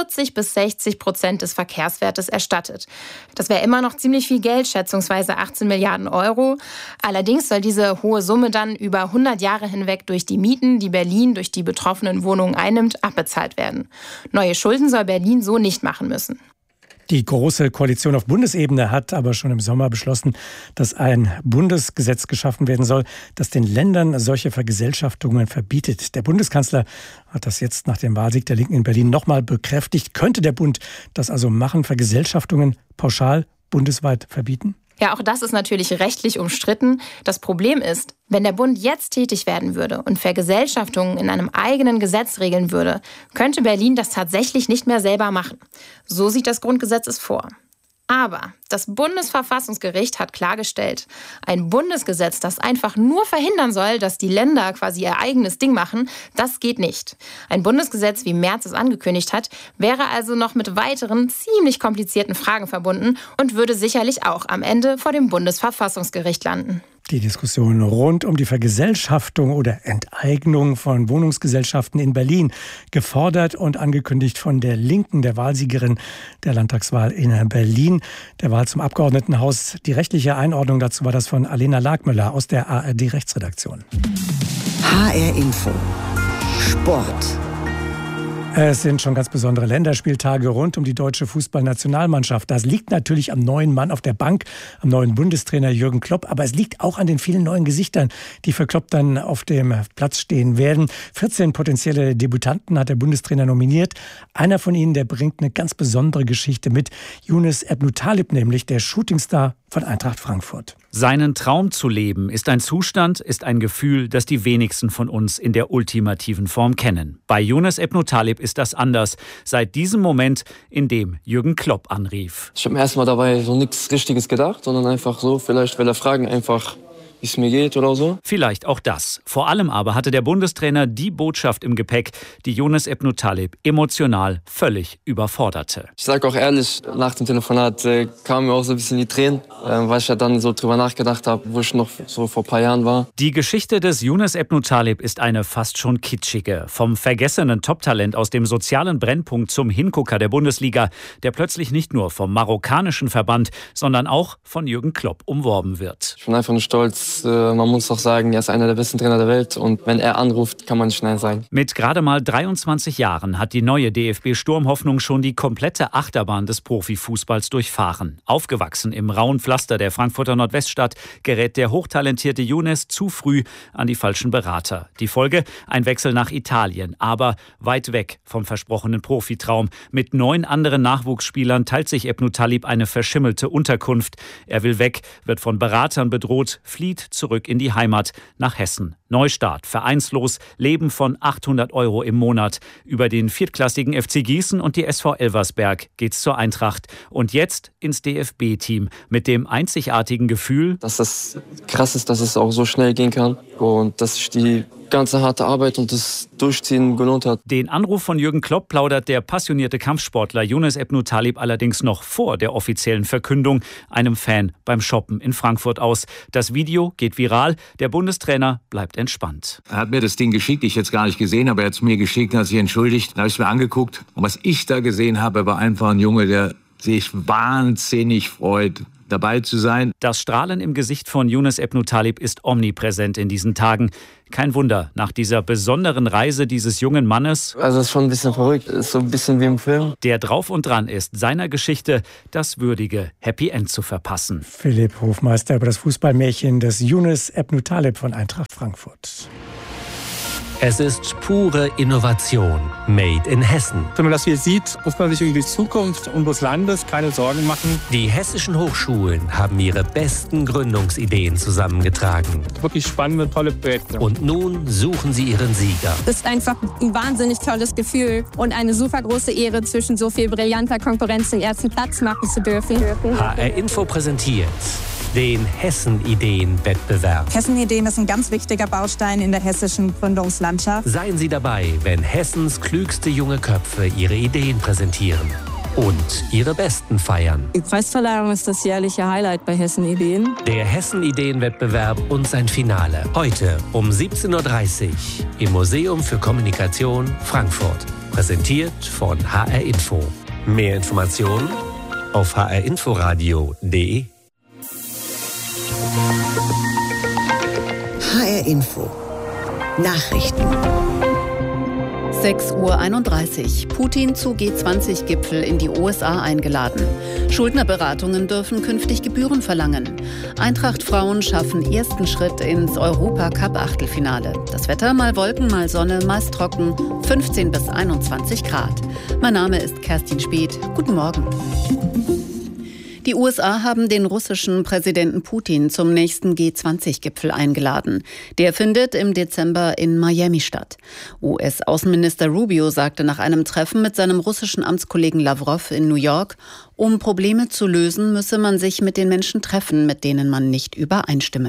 40-60% des Verkehrswertes erstattet. Das wäre immer noch ziemlich viel Geld, schätzungsweise 18 Milliarden Euro. Allerdings soll diese hohe Summe dann über 100 Jahre hinweg durch die Mieten, die Berlin durch die betroffenen Wohnungen einnimmt, abbezahlt werden. Neue Schulden soll Berlin so nicht machen müssen. Die Große Koalition auf Bundesebene hat aber schon im Sommer beschlossen, dass ein Bundesgesetz geschaffen werden soll, das den Ländern solche Vergesellschaftungen verbietet. Der Bundeskanzler hat das jetzt nach dem Wahlsieg der Linken in Berlin nochmal bekräftigt. Könnte der Bund das also machen, Vergesellschaftungen pauschal bundesweit verbieten? Ja, auch das ist natürlich rechtlich umstritten. Das Problem ist, wenn der Bund jetzt tätig werden würde und Vergesellschaftungen in einem eigenen Gesetz regeln würde, könnte Berlin das tatsächlich nicht mehr selber machen. So sieht das Grundgesetz es vor. Aber das Bundesverfassungsgericht hat klargestellt, ein Bundesgesetz, das einfach nur verhindern soll, dass die Länder quasi ihr eigenes Ding machen, das geht nicht. Ein Bundesgesetz, wie Merz es angekündigt hat, wäre also noch mit weiteren ziemlich komplizierten Fragen verbunden und würde sicherlich auch am Ende vor dem Bundesverfassungsgericht landen. Die Diskussion rund um die Vergesellschaftung oder Enteignung von Wohnungsgesellschaften in Berlin, gefordert und angekündigt von der Linken, der Wahlsiegerin der Landtagswahl in Berlin, der Wahl zum Abgeordnetenhaus. Die rechtliche Einordnung dazu war das von Alena Lagmüller aus der ARD-Rechtsredaktion. HR Info. Sport. Es sind schon ganz besondere Länderspieltage rund um die deutsche Fußballnationalmannschaft. Das liegt natürlich am neuen Mann auf der Bank, am neuen Bundestrainer Jürgen Klopp. Aber es liegt auch an den vielen neuen Gesichtern, die für Klopp dann auf dem Platz stehen werden. 14 potenzielle Debütanten hat der Bundestrainer nominiert. Einer von ihnen, der bringt eine ganz besondere Geschichte mit. Younes Ebnou-Talib, nämlich der Shootingstar von Eintracht Frankfurt. Seinen Traum zu leben ist ein Zustand, ist ein Gefühl, das die wenigsten von uns in der ultimativen Form kennen. Bei Younes Ebnou-Talib ist das anders. Seit diesem Moment, in dem Jürgen Klopp anrief. Ich habe mir erstmal dabei so nichts Richtiges gedacht, sondern einfach so, vielleicht will er fragen, einfach wie es mir geht oder so. Vielleicht auch das. Vor allem aber hatte der Bundestrainer die Botschaft im Gepäck, die Younes Ebnou-Talib emotional völlig überforderte. Ich sage auch ehrlich, nach dem Telefonat kamen mir auch so ein bisschen die Tränen, weil ich ja dann so drüber nachgedacht habe, wo ich noch so vor ein paar Jahren war. Die Geschichte des Younes Ebnou-Talib ist eine fast schon kitschige. Vom vergessenen Top-Talent aus dem sozialen Brennpunkt zum Hingucker der Bundesliga, der plötzlich nicht nur vom marokkanischen Verband, sondern auch von Jürgen Klopp umworben wird. Ich bin einfach nur stolz. Man muss doch sagen, er ist einer der besten Trainer der Welt und wenn er anruft, kann man nicht Nein sagen. Mit gerade mal 23 Jahren hat die neue DFB-Sturmhoffnung schon die komplette Achterbahn des Profifußballs durchfahren. Aufgewachsen im rauen Pflaster der Frankfurter Nordweststadt gerät der hochtalentierte Younes zu früh an die falschen Berater. Die Folge? Ein Wechsel nach Italien, aber weit weg vom versprochenen Profitraum. Mit 9 anderen Nachwuchsspielern teilt sich Ebnou-Talib eine verschimmelte Unterkunft. Er will weg, wird von Beratern bedroht, flieht zurück in die Heimat nach Hessen, Neustart, vereinslos, Leben von 800 € im Monat. Über den viertklassigen FC Gießen und die SV Elversberg geht's zur Eintracht. Und jetzt ins DFB-Team mit dem einzigartigen Gefühl, dass das krass ist, dass es auch so schnell gehen kann und dass sich die ganze harte Arbeit und das Durchziehen gelohnt hat. Den Anruf von Jürgen Klopp plaudert der passionierte Kampfsportler Younes Ebnou Talib allerdings noch vor der offiziellen Verkündung einem Fan beim Shoppen in Frankfurt aus. Das Video geht viral, der Bundestrainer bleibt entspannt. Er hat mir das Ding geschickt, ich jetzt gar nicht gesehen, aber er hat es mir geschickt, hat sich entschuldigt. Dann habe ich es mir angeguckt und was ich da gesehen habe, war einfach ein Junge, der sich wahnsinnig freut, dabei zu sein. Das Strahlen im Gesicht von Younes Ebnou Talib ist omnipräsent in diesen Tagen. Kein Wunder, nach dieser besonderen Reise dieses jungen Mannes, also das ist schon ein bisschen verrückt, ist so ein bisschen wie im Film, der drauf und dran ist, seiner Geschichte das würdige Happy End zu verpassen. Philipp Hofmeister über das Fußballmärchen des Younes Ebnou Talib von Eintracht Frankfurt. Es ist pure Innovation, made in Hessen. Wenn man das hier sieht, muss man sich über die Zukunft unseres Landes keine Sorgen machen. Die hessischen Hochschulen haben ihre besten Gründungsideen zusammengetragen. Wirklich spannende, tolle Projekte. Und nun suchen sie ihren Sieger. Es ist einfach ein wahnsinnig tolles Gefühl und eine super große Ehre, zwischen so viel brillanter Konkurrenz den ersten Platz machen zu dürfen. HR Info präsentiert den Hessen-Ideen-Wettbewerb. Hessen-Ideen ist ein ganz wichtiger Baustein in der hessischen Gründungslandschaft. Seien Sie dabei, wenn Hessens klügste junge Köpfe ihre Ideen präsentieren und ihre besten feiern. Die Preisverleihung ist das jährliche Highlight bei Hessen-Ideen. Der Hessen-Ideen-Wettbewerb und sein Finale. Heute um 17:30 Uhr im Museum für Kommunikation Frankfurt. Präsentiert von HR Info. Mehr Informationen auf hrinforadio.de. HR Info. Nachrichten. 6:31 Uhr. Putin zu G20-Gipfel in die USA eingeladen. Schuldnerberatungen dürfen künftig Gebühren verlangen. Eintracht-Frauen schaffen ersten Schritt ins Europacup-Achtelfinale. Das Wetter mal Wolken, mal Sonne, meist trocken, 15 bis 21 Grad. Mein Name ist Kerstin Speth. Guten Morgen. Die USA haben den russischen Präsidenten Putin zum nächsten G20-Gipfel eingeladen. Der findet im Dezember in Miami statt. US-Außenminister Rubio sagte nach einem Treffen mit seinem russischen Amtskollegen Lawrow in New York, um Probleme zu lösen, müsse man sich mit den Menschen treffen, mit denen man nicht übereinstimme.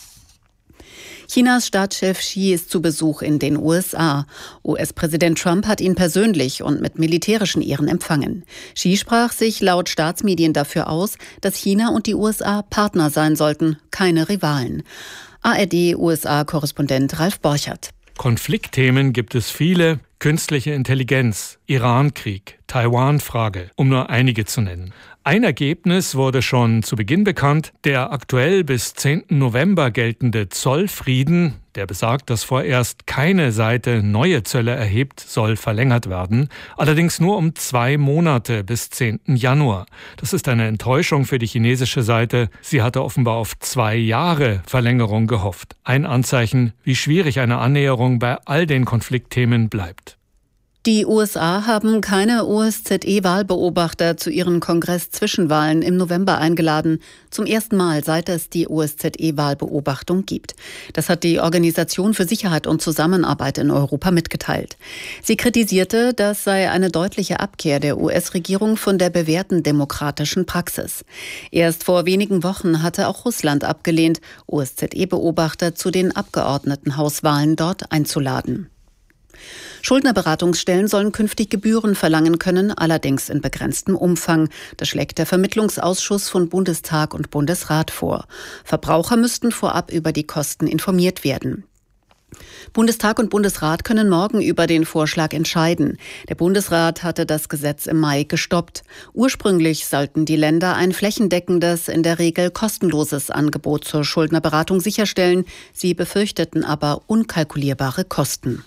Chinas Staatschef Xi ist zu Besuch in den USA. US-Präsident Trump hat ihn persönlich und mit militärischen Ehren empfangen. Xi sprach sich laut Staatsmedien dafür aus, dass China und die USA Partner sein sollten, keine Rivalen. ARD-USA-Korrespondent Ralf Borchert. Konfliktthemen gibt es viele. Künstliche Intelligenz, Iran-Krieg, Taiwan-Frage, um nur einige zu nennen. Ein Ergebnis wurde schon zu Beginn bekannt. Der aktuell bis 10. November geltende Zollfrieden, der besagt, dass vorerst keine Seite neue Zölle erhebt, soll verlängert werden. Allerdings nur um 2 Monate bis 10. Januar. Das ist eine Enttäuschung für die chinesische Seite. Sie hatte offenbar auf 2 Jahre Verlängerung gehofft. Ein Anzeichen, wie schwierig eine Annäherung bei all den Konfliktthemen bleibt. Die USA haben keine OSZE-Wahlbeobachter zu ihren Kongress-Zwischenwahlen im November eingeladen. Zum ersten Mal, seit es die OSZE-Wahlbeobachtung gibt. Das hat die Organisation für Sicherheit und Zusammenarbeit in Europa mitgeteilt. Sie kritisierte, das sei eine deutliche Abkehr der US-Regierung von der bewährten demokratischen Praxis. Erst vor wenigen Wochen hatte auch Russland abgelehnt, OSZE-Beobachter zu den Abgeordnetenhauswahlen dort einzuladen. Schuldnerberatungsstellen sollen künftig Gebühren verlangen können, allerdings in begrenztem Umfang. Das schlägt der Vermittlungsausschuss von Bundestag und Bundesrat vor. Verbraucher müssten vorab über die Kosten informiert werden. Bundestag und Bundesrat können morgen über den Vorschlag entscheiden. Der Bundesrat hatte das Gesetz im Mai gestoppt. Ursprünglich sollten die Länder ein flächendeckendes, in der Regel kostenloses Angebot zur Schuldnerberatung sicherstellen. Sie befürchteten aber unkalkulierbare Kosten.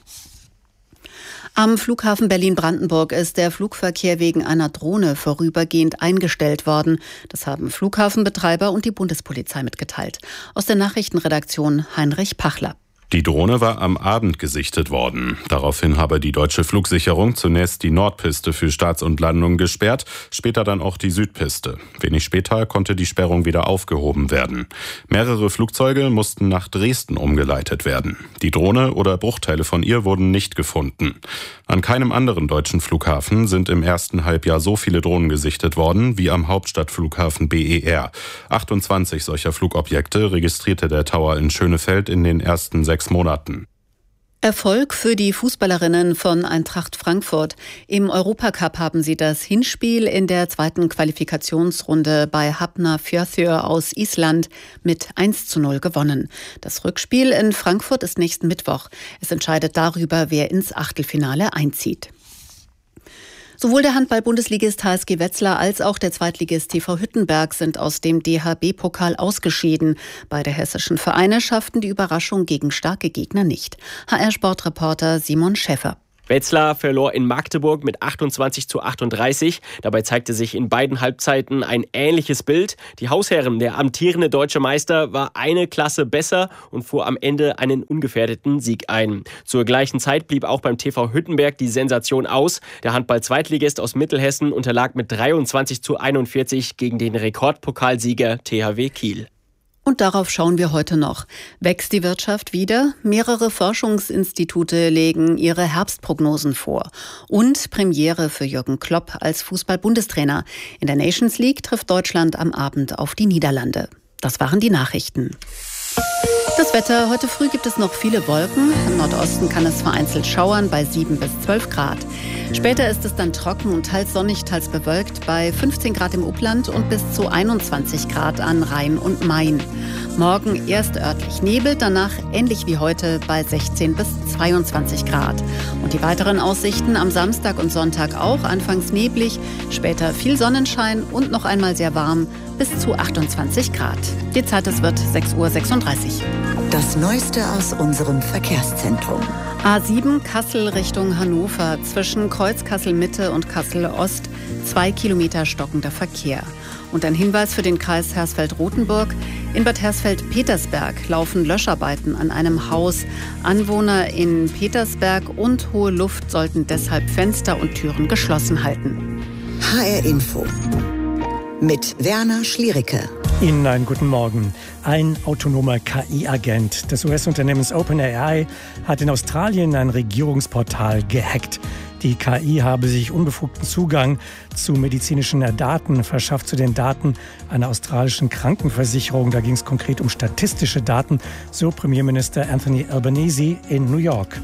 Am Flughafen Berlin-Brandenburg ist der Flugverkehr wegen einer Drohne vorübergehend eingestellt worden. Das haben Flughafenbetreiber und die Bundespolizei mitgeteilt. Aus der Nachrichtenredaktion Heinrich Pachler. Die Drohne war am Abend gesichtet worden. Daraufhin habe die deutsche Flugsicherung zunächst die Nordpiste für Starts und Landungen gesperrt, später dann auch die Südpiste. Wenig später konnte die Sperrung wieder aufgehoben werden. Mehrere Flugzeuge mussten nach Dresden umgeleitet werden. Die Drohne oder Bruchteile von ihr wurden nicht gefunden. An keinem anderen deutschen Flughafen sind im ersten Halbjahr so viele Drohnen gesichtet worden wie am Hauptstadtflughafen BER. 28 solcher Flugobjekte registrierte der Tower in Schönefeld in den ersten 6 Monaten. Erfolg für die Fußballerinnen von Eintracht Frankfurt. Im Europacup haben sie das Hinspiel in der zweiten Qualifikationsrunde bei Hafnarfjörður aus Island mit 1:0 gewonnen. Das Rückspiel in Frankfurt ist nächsten Mittwoch. Es entscheidet darüber, wer ins Achtelfinale einzieht. Sowohl der Handball-Bundesligist HSG Wetzlar als auch der Zweitligist TV Hüttenberg sind aus dem DHB-Pokal ausgeschieden. Beide hessischen Vereine schafften die Überraschung gegen starke Gegner nicht. HR-Sportreporter Simon Schäffer. Wetzlar verlor in Magdeburg mit 28:38. Dabei zeigte sich in beiden Halbzeiten ein ähnliches Bild. Die Hausherren, der amtierende deutsche Meister, war eine Klasse besser und fuhr am Ende einen ungefährdeten Sieg ein. Zur gleichen Zeit blieb auch beim TV Hüttenberg die Sensation aus. Der Handball-Zweitligist aus Mittelhessen unterlag mit 23:41 gegen den Rekordpokalsieger THW Kiel. Und darauf schauen wir heute noch. Wächst die Wirtschaft wieder? Mehrere Forschungsinstitute legen ihre Herbstprognosen vor. Und Premiere für Jürgen Klopp als Fußball-Bundestrainer. In der Nations League trifft Deutschland am Abend auf die Niederlande. Das waren die Nachrichten. Das Wetter. Heute früh gibt es noch viele Wolken. Im Nordosten kann es vereinzelt schauern bei 7 bis 12 Grad. Später ist es dann trocken und teils sonnig, teils bewölkt bei 15 Grad im Upland und bis zu 21 Grad an Rhein und Main. Morgen erst örtlich Nebel, danach ähnlich wie heute bei 16 bis 22 Grad. Und die weiteren Aussichten am Samstag und Sonntag auch. Anfangs neblig, später viel Sonnenschein und noch einmal sehr warm bis zu 28 Grad. Die Zeit, es wird 6:36 Uhr. Das Neueste aus unserem Verkehrszentrum. A7 Kassel Richtung Hannover. Zwischen Kreuz Kassel-Mitte und Kassel-Ost 2 Kilometer stockender Verkehr. Und ein Hinweis für den Kreis Hersfeld-Rotenburg. In Bad Hersfeld-Petersberg laufen Löscharbeiten an einem Haus. Anwohner in Petersberg und Hohe Luft sollten deshalb Fenster und Türen geschlossen halten. HR Info mit Werner Schliericke. Ihnen einen guten Morgen. Ein autonomer KI-Agent des US-Unternehmens OpenAI hat in Australien ein Regierungsportal gehackt. Die KI habe sich unbefugten Zugang zu medizinischen Daten verschafft, zu den Daten einer australischen Krankenversicherung. Da ging es konkret um statistische Daten, so Premierminister Anthony Albanese in New York.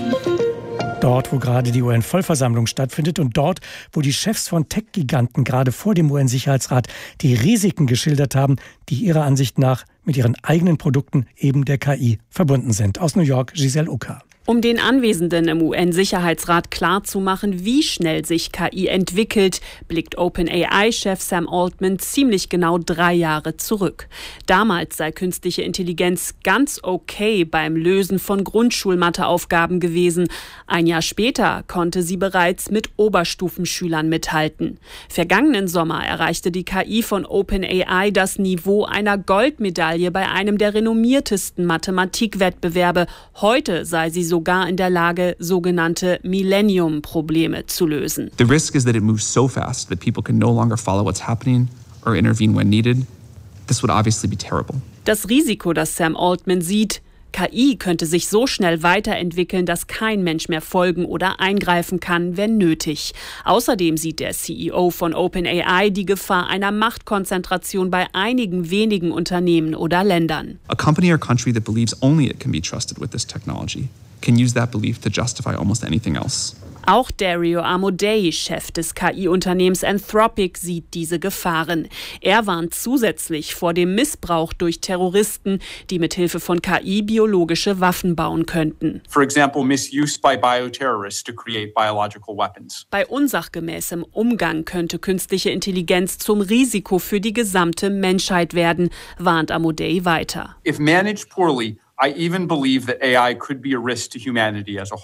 Dort, wo gerade die UN-Vollversammlung stattfindet und dort, wo die Chefs von Tech-Giganten gerade vor dem UN-Sicherheitsrat die Risiken geschildert haben, die ihrer Ansicht nach mit ihren eigenen Produkten eben der KI verbunden sind. Aus New York, Giselle Ucker. Um den Anwesenden im UN-Sicherheitsrat klarzumachen, wie schnell sich KI entwickelt, blickt OpenAI-Chef Sam Altman ziemlich genau 3 Jahre zurück. Damals sei künstliche Intelligenz ganz okay beim Lösen von Grundschulmatheaufgaben gewesen. Ein Jahr später konnte sie bereits mit Oberstufenschülern mithalten. Vergangenen Sommer erreichte die KI von OpenAI das Niveau einer Goldmedaille bei einem der renommiertesten Mathematikwettbewerbe. Heute sei sie sogar in der Lage, sogenannte Millennium-Probleme zu lösen. The risk is that it moves so fast that people can no longer follow what's happening or intervene when needed. This would obviously be terrible. Das Risiko, das Sam Altman sieht: KI könnte sich so schnell weiterentwickeln, dass kein Mensch mehr folgen oder eingreifen kann, wenn nötig. Außerdem sieht der CEO von OpenAI die Gefahr einer Machtkonzentration bei einigen wenigen Unternehmen oder Ländern. A company or country that believes only it can be trusted with this technology can use that belief to justify almost anything else. Auch Dario Amodei, Chef des KI-Unternehmens Anthropic, sieht diese Gefahren. Er warnt zusätzlich vor dem Missbrauch durch Terroristen, die mit Hilfe von KI biologische Waffen bauen könnten. For example, misuse by bioterrorists to create biological weapons. Bei unsachgemäßem Umgang könnte künstliche Intelligenz zum Risiko für die gesamte Menschheit werden, warnt Amodei weiter. If managed poorly, I even believe that AI could be a risk to humanity as a whole.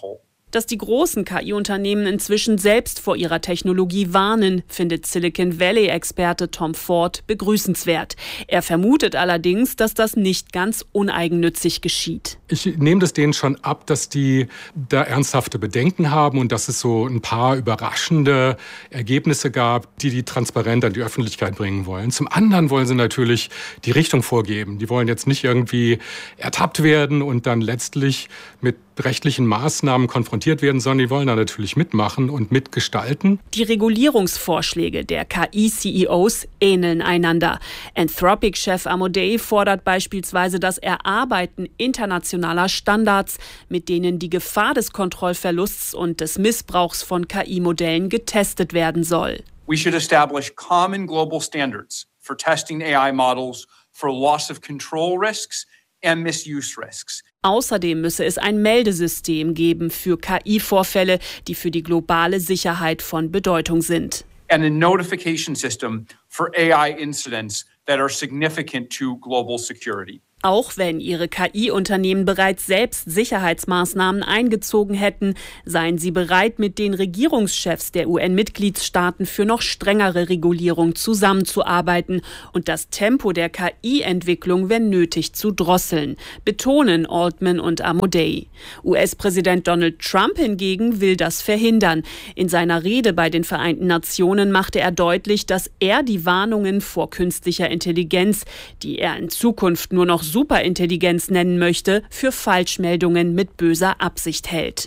Dass die großen KI-Unternehmen inzwischen selbst vor ihrer Technologie warnen, findet Silicon Valley-Experte Tom Ford begrüßenswert. Er vermutet allerdings, dass das nicht ganz uneigennützig geschieht. Ich nehme das denen schon ab, dass die da ernsthafte Bedenken haben und dass es so ein paar überraschende Ergebnisse gab, die transparent an die Öffentlichkeit bringen wollen. Zum anderen wollen sie natürlich die Richtung vorgeben. Die wollen jetzt nicht irgendwie ertappt werden und dann letztlich mit rechtlichen Maßnahmen konfrontiert werden, sondern die wollen da natürlich mitmachen und mitgestalten. Die Regulierungsvorschläge der KI-CEOs ähneln einander. Anthropic-Chef Amodei fordert beispielsweise das Erarbeiten internationaler Standards, mit denen die Gefahr des Kontrollverlusts und des Missbrauchs von KI-Modellen getestet werden soll. We should establish common global standards for testing AI models for loss of control risks and misuse risks. Außerdem müsse es ein Meldesystem geben für KI-Vorfälle, die für die globale Sicherheit von Bedeutung sind. And a notification system for AI incidents that are significant to global security. Auch wenn ihre KI-Unternehmen bereits selbst Sicherheitsmaßnahmen eingezogen hätten, seien sie bereit, mit den Regierungschefs der UN-Mitgliedstaaten für noch strengere Regulierung zusammenzuarbeiten und das Tempo der KI-Entwicklung, wenn nötig, zu drosseln, betonen Altman und Amodei. US-Präsident Donald Trump hingegen will das verhindern. In seiner Rede bei den Vereinten Nationen machte er deutlich, dass er die Warnungen vor künstlicher Intelligenz, die er in Zukunft nur noch Superintelligenz nennen möchte, für Falschmeldungen mit böser Absicht hält.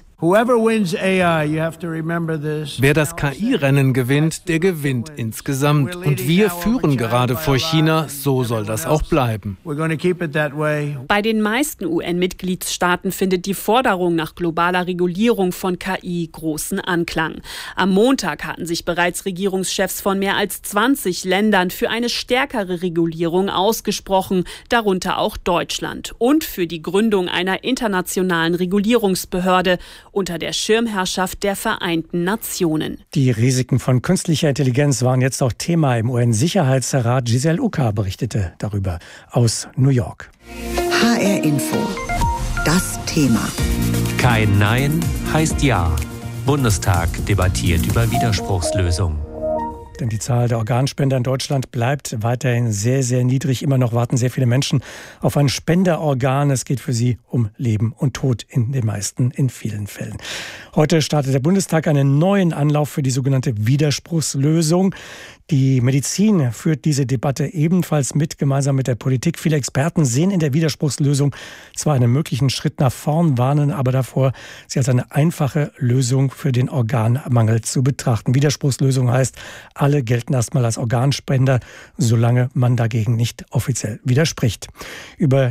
Wer das KI-Rennen gewinnt, der gewinnt insgesamt. Und wir führen gerade vor China, so soll das auch bleiben. Bei den meisten UN-Mitgliedstaaten findet die Forderung nach globaler Regulierung von KI großen Anklang. Am Montag hatten sich bereits Regierungschefs von mehr als 20 Ländern für eine stärkere Regulierung ausgesprochen, darunter auch Deutschland, und für die Gründung einer internationalen Regulierungsbehörde unter der Schirmherrschaft der Vereinten Nationen. Die Risiken von künstlicher Intelligenz waren jetzt auch Thema im UN-Sicherheitsrat. Giselle Uka berichtete darüber aus New York. HR Info. Das Thema. Kein Nein heißt Ja. Bundestag debattiert über Widerspruchslösung. Denn die Zahl der Organspender in Deutschland bleibt weiterhin sehr, sehr niedrig. Immer noch warten sehr viele Menschen auf ein Spenderorgan. Es geht für sie um Leben und Tod in vielen Fällen. Heute startet der Bundestag einen neuen Anlauf für die sogenannte Widerspruchslösung. Die Medizin führt diese Debatte ebenfalls mit, gemeinsam mit der Politik. Viele Experten sehen in der Widerspruchslösung zwar einen möglichen Schritt nach vorn, warnen aber davor, sie als eine einfache Lösung für den Organmangel zu betrachten. Widerspruchslösung heißt, alle gelten erstmal als Organspender, solange man dagegen nicht offiziell widerspricht. Über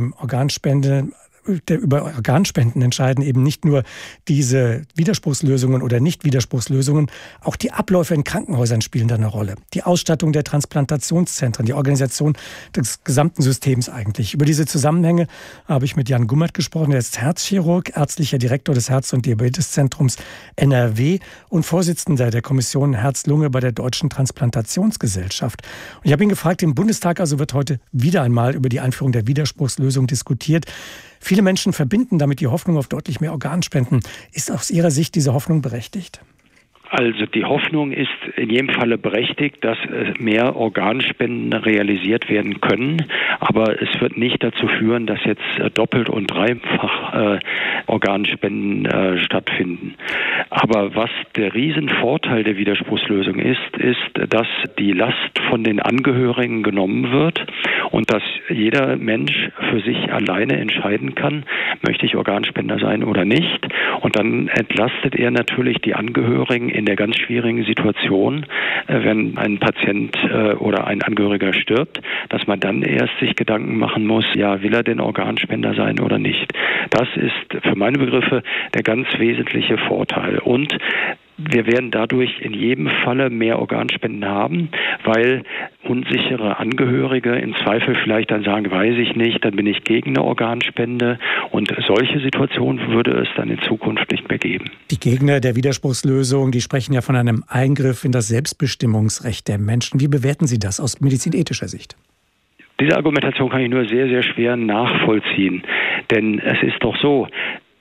Organspenden entscheiden eben nicht nur diese Widerspruchslösungen oder Nicht-Widerspruchslösungen, auch die Abläufe in Krankenhäusern spielen da eine Rolle. Die Ausstattung der Transplantationszentren, die Organisation des gesamten Systems eigentlich. Über diese Zusammenhänge habe ich mit Jan Gummert gesprochen. Er ist Herzchirurg, ärztlicher Direktor des Herz- und Diabeteszentrums NRW und Vorsitzender der Kommission Herz-Lunge bei der Deutschen Transplantationsgesellschaft. Und ich habe ihn gefragt, im Bundestag also wird heute wieder einmal über die Einführung der Widerspruchslösung diskutiert. Viele Menschen verbinden damit die Hoffnung auf deutlich mehr Organspenden. Ist aus Ihrer Sicht diese Hoffnung berechtigt? Also die Hoffnung ist in jedem Falle berechtigt, dass mehr Organspenden realisiert werden können. Aber es wird nicht dazu führen, dass jetzt doppelt und dreifach Organspenden stattfinden. Aber was der Riesenvorteil der Widerspruchslösung ist, dass die Last von den Angehörigen genommen wird und dass jeder Mensch für sich alleine entscheiden kann, möchte ich Organspender sein oder nicht. Und dann entlastet er natürlich die Angehörigen in der ganz schwierigen Situation, wenn ein Patient oder ein Angehöriger stirbt, dass man dann erst sich Gedanken machen muss, ja, will er denn Organspender sein oder nicht. Das ist für meine Begriffe der ganz wesentliche Vorteil. Und wir werden dadurch in jedem Falle mehr Organspenden haben, weil unsichere Angehörige im Zweifel vielleicht dann sagen, weiß ich nicht, dann bin ich gegen eine Organspende. Und solche Situationen würde es dann in Zukunft nicht mehr geben. Die Gegner der Widerspruchslösung, die sprechen ja von einem Eingriff in das Selbstbestimmungsrecht der Menschen. Wie bewerten Sie das aus medizinethischer Sicht? Diese Argumentation kann ich nur sehr, sehr schwer nachvollziehen. Denn es ist doch so,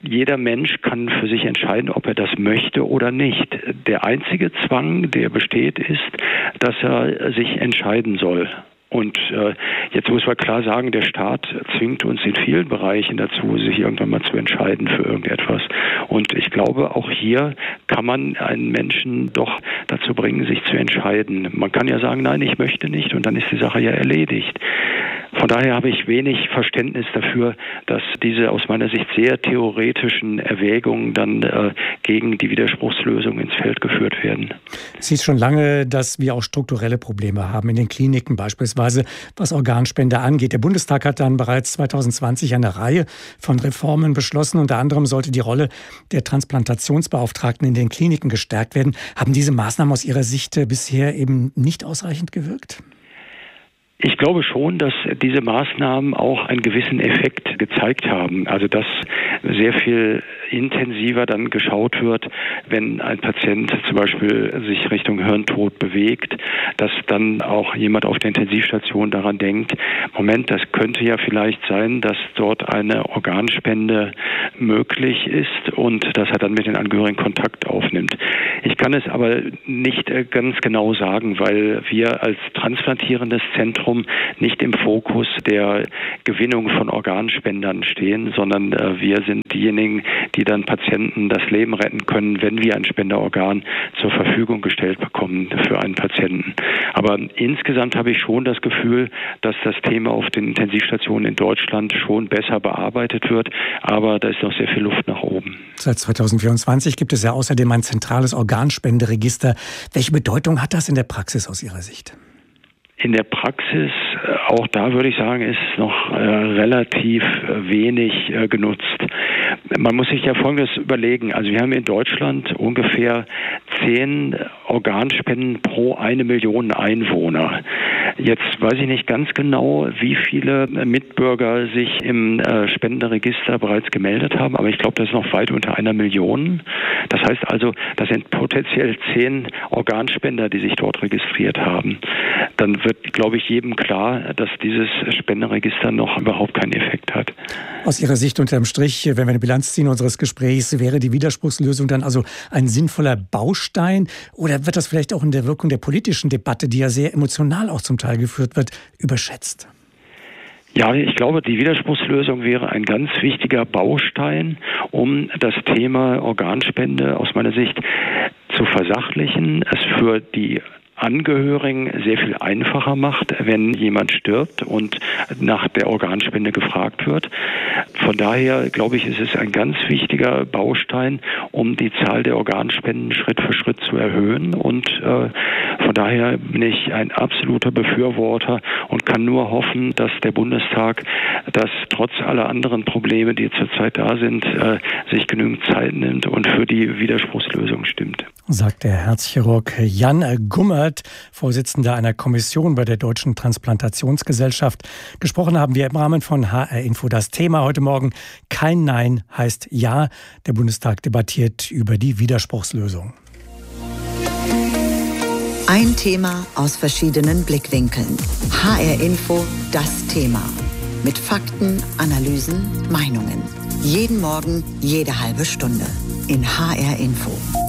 jeder Mensch kann für sich entscheiden, ob er das möchte oder nicht. Der einzige Zwang, der besteht, ist, dass er sich entscheiden soll. Und jetzt muss man klar sagen, der Staat zwingt uns in vielen Bereichen dazu, sich irgendwann mal zu entscheiden für irgendetwas. Und ich glaube, auch hier kann man einen Menschen doch dazu bringen, sich zu entscheiden. Man kann ja sagen, nein, ich möchte nicht, und dann ist die Sache ja erledigt. Von daher habe ich wenig Verständnis dafür, dass diese aus meiner Sicht sehr theoretischen Erwägungen dann gegen die Widerspruchslösung ins Feld geführt werden. Es hieß schon lange, dass wir auch strukturelle Probleme haben in den Kliniken, beispielsweise was Organspende angeht. Der Bundestag hat dann bereits 2020 eine Reihe von Reformen beschlossen. Unter anderem sollte die Rolle der Transplantationsbeauftragten in den Kliniken gestärkt werden. Haben diese Maßnahmen aus Ihrer Sicht bisher eben nicht ausreichend gewirkt? Ich glaube schon, dass diese Maßnahmen auch einen gewissen Effekt gezeigt haben. Also dass sehr viel intensiver dann geschaut wird, wenn ein Patient zum Beispiel sich Richtung Hirntod bewegt, dass dann auch jemand auf der Intensivstation daran denkt, Moment, das könnte ja vielleicht sein, dass dort eine Organspende möglich ist und dass er dann mit den Angehörigen Kontakt aufnimmt. Ich kann es aber nicht ganz genau sagen, weil wir als transplantierendes Zentrum nicht im Fokus der Gewinnung von Organspendern stehen, sondern wir sind diejenigen, die dann Patienten das Leben retten können, wenn wir ein Spenderorgan zur Verfügung gestellt bekommen für einen Patienten. Aber insgesamt habe ich schon das Gefühl, dass das Thema auf den Intensivstationen in Deutschland schon besser bearbeitet wird, aber da ist noch sehr viel Luft nach oben. Seit 2024 gibt es ja außerdem ein zentrales Organspenderegister. Welche Bedeutung hat das in der Praxis aus Ihrer Sicht? In der Praxis, auch da würde ich sagen, ist noch relativ wenig genutzt. Man muss sich ja Folgendes überlegen. Also wir haben in Deutschland ungefähr 10 Organspenden pro 1 Million Einwohner. Jetzt weiß ich nicht ganz genau, wie viele Mitbürger sich im Spendenregister bereits gemeldet haben, aber ich glaube, das ist noch weit unter 1 Million. Das heißt also, das sind potenziell 10 Organspender, die sich dort registriert haben. Dann wird, glaube ich, jedem klar, dass dieses Spendenregister noch überhaupt keinen Effekt hat. Aus Ihrer Sicht unterm Strich, wenn wir eine Bilanz ziehen unseres Gesprächs, wäre die Widerspruchslösung dann also ein sinnvoller Baustein? Oder wird das vielleicht auch in der Wirkung der politischen Debatte, die ja sehr emotional auch zum Teil geführt wird, überschätzt? Ja, ich glaube, die Widerspruchslösung wäre ein ganz wichtiger Baustein, um das Thema Organspende aus meiner Sicht zu versachlichen, es für die Angehörigen sehr viel einfacher macht, wenn jemand stirbt und nach der Organspende gefragt wird. Von daher, glaube ich, ist es ein ganz wichtiger Baustein, um die Zahl der Organspenden Schritt für Schritt zu erhöhen. Und von daher bin ich ein absoluter Befürworter und kann nur hoffen, dass der Bundestag, das trotz aller anderen Probleme, die zurzeit da sind, sich genügend Zeit nimmt und für die Widerspruchslösung stimmt. Sagt der Herzchirurg Jan Gummert, Vorsitzender einer Kommission bei der Deutschen Transplantationsgesellschaft. Gesprochen haben wir im Rahmen von HR Info. Das Thema heute Morgen: Kein Nein heißt Ja. Der Bundestag debattiert über die Widerspruchslösung. Ein Thema aus verschiedenen Blickwinkeln. HR Info, das Thema. Mit Fakten, Analysen, Meinungen. Jeden Morgen, jede halbe Stunde. In HR Info.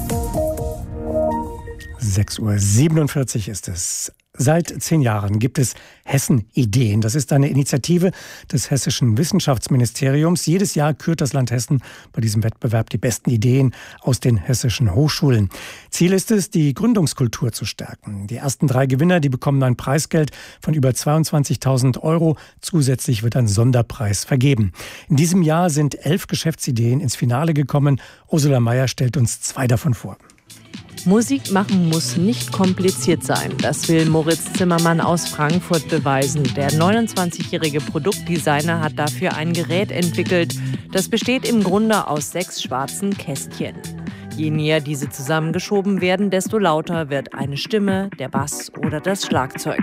6:47 Uhr ist es. Seit 10 Jahren gibt es Hessen-Ideen. Das ist eine Initiative des Hessischen Wissenschaftsministeriums. Jedes Jahr kürt das Land Hessen bei diesem Wettbewerb die besten Ideen aus den hessischen Hochschulen. Ziel ist es, die Gründungskultur zu stärken. Die ersten 3 Gewinner, die bekommen ein Preisgeld von über 22.000 €. Zusätzlich wird ein Sonderpreis vergeben. In diesem Jahr sind 11 Geschäftsideen ins Finale gekommen. Ursula Meyer stellt uns 2 davon vor. Musik machen muss nicht kompliziert sein. Das will Moritz Zimmermann aus Frankfurt beweisen. Der 29-jährige Produktdesigner hat dafür ein Gerät entwickelt. Das besteht im Grunde aus 6 schwarzen Kästchen. Je näher diese zusammengeschoben werden, desto lauter wird eine Stimme, der Bass oder das Schlagzeug.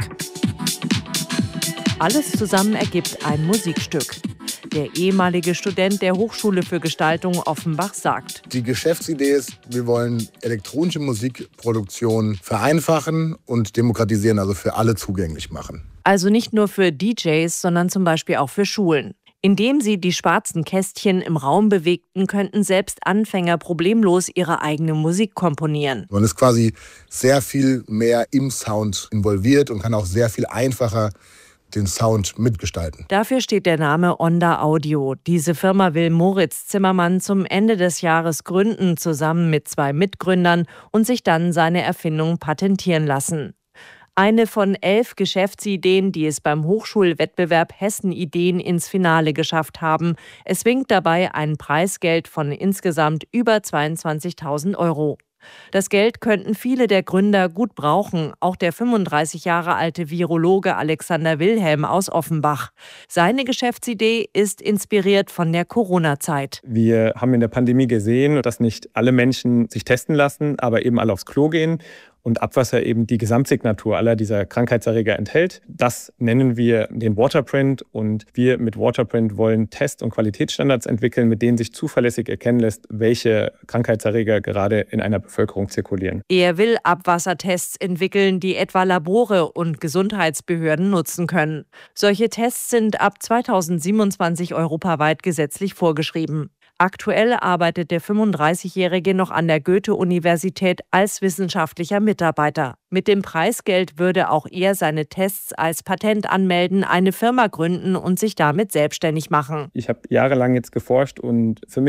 Alles zusammen ergibt ein Musikstück. Der ehemalige Student der Hochschule für Gestaltung Offenbach sagt: Die Geschäftsidee ist, wir wollen elektronische Musikproduktion vereinfachen und demokratisieren, also für alle zugänglich machen. Also nicht nur für DJs, sondern zum Beispiel auch für Schulen. Indem sie die schwarzen Kästchen im Raum bewegten, könnten selbst Anfänger problemlos ihre eigene Musik komponieren. Man ist quasi sehr viel mehr im Sound involviert und kann auch sehr viel einfacher den Sound mitgestalten. Dafür steht der Name Onda Audio. Diese Firma will Moritz Zimmermann zum Ende des Jahres gründen, zusammen mit 2 Mitgründern, und sich dann seine Erfindung patentieren lassen. Eine von 11 Geschäftsideen, die es beim Hochschulwettbewerb Hessen Ideen ins Finale geschafft haben. Es winkt dabei ein Preisgeld von insgesamt über 22.000 €. Das Geld könnten viele der Gründer gut brauchen, auch der 35 Jahre alte Virologe Alexander Wilhelm aus Offenbach. Seine Geschäftsidee ist inspiriert von der Corona-Zeit. Wir haben in der Pandemie gesehen, dass nicht alle Menschen sich testen lassen, aber eben alle aufs Klo gehen und Abwasser eben die Gesamtsignatur aller dieser Krankheitserreger enthält. Das nennen wir den Waterprint, und wir mit Waterprint wollen Test- und Qualitätsstandards entwickeln, mit denen sich zuverlässig erkennen lässt, welche Krankheitserreger gerade in einer Bevölkerung zirkulieren. Er will Abwassertests entwickeln, die etwa Labore und Gesundheitsbehörden nutzen können. Solche Tests sind ab 2027 europaweit gesetzlich vorgeschrieben. Aktuell arbeitet der 35-Jährige noch an der Goethe-Universität als wissenschaftlicher Mitarbeiter. Mit dem Preisgeld würde auch er seine Tests als Patent anmelden, eine Firma gründen und sich damit selbstständig machen. Ich habe jahrelang jetzt geforscht und für mich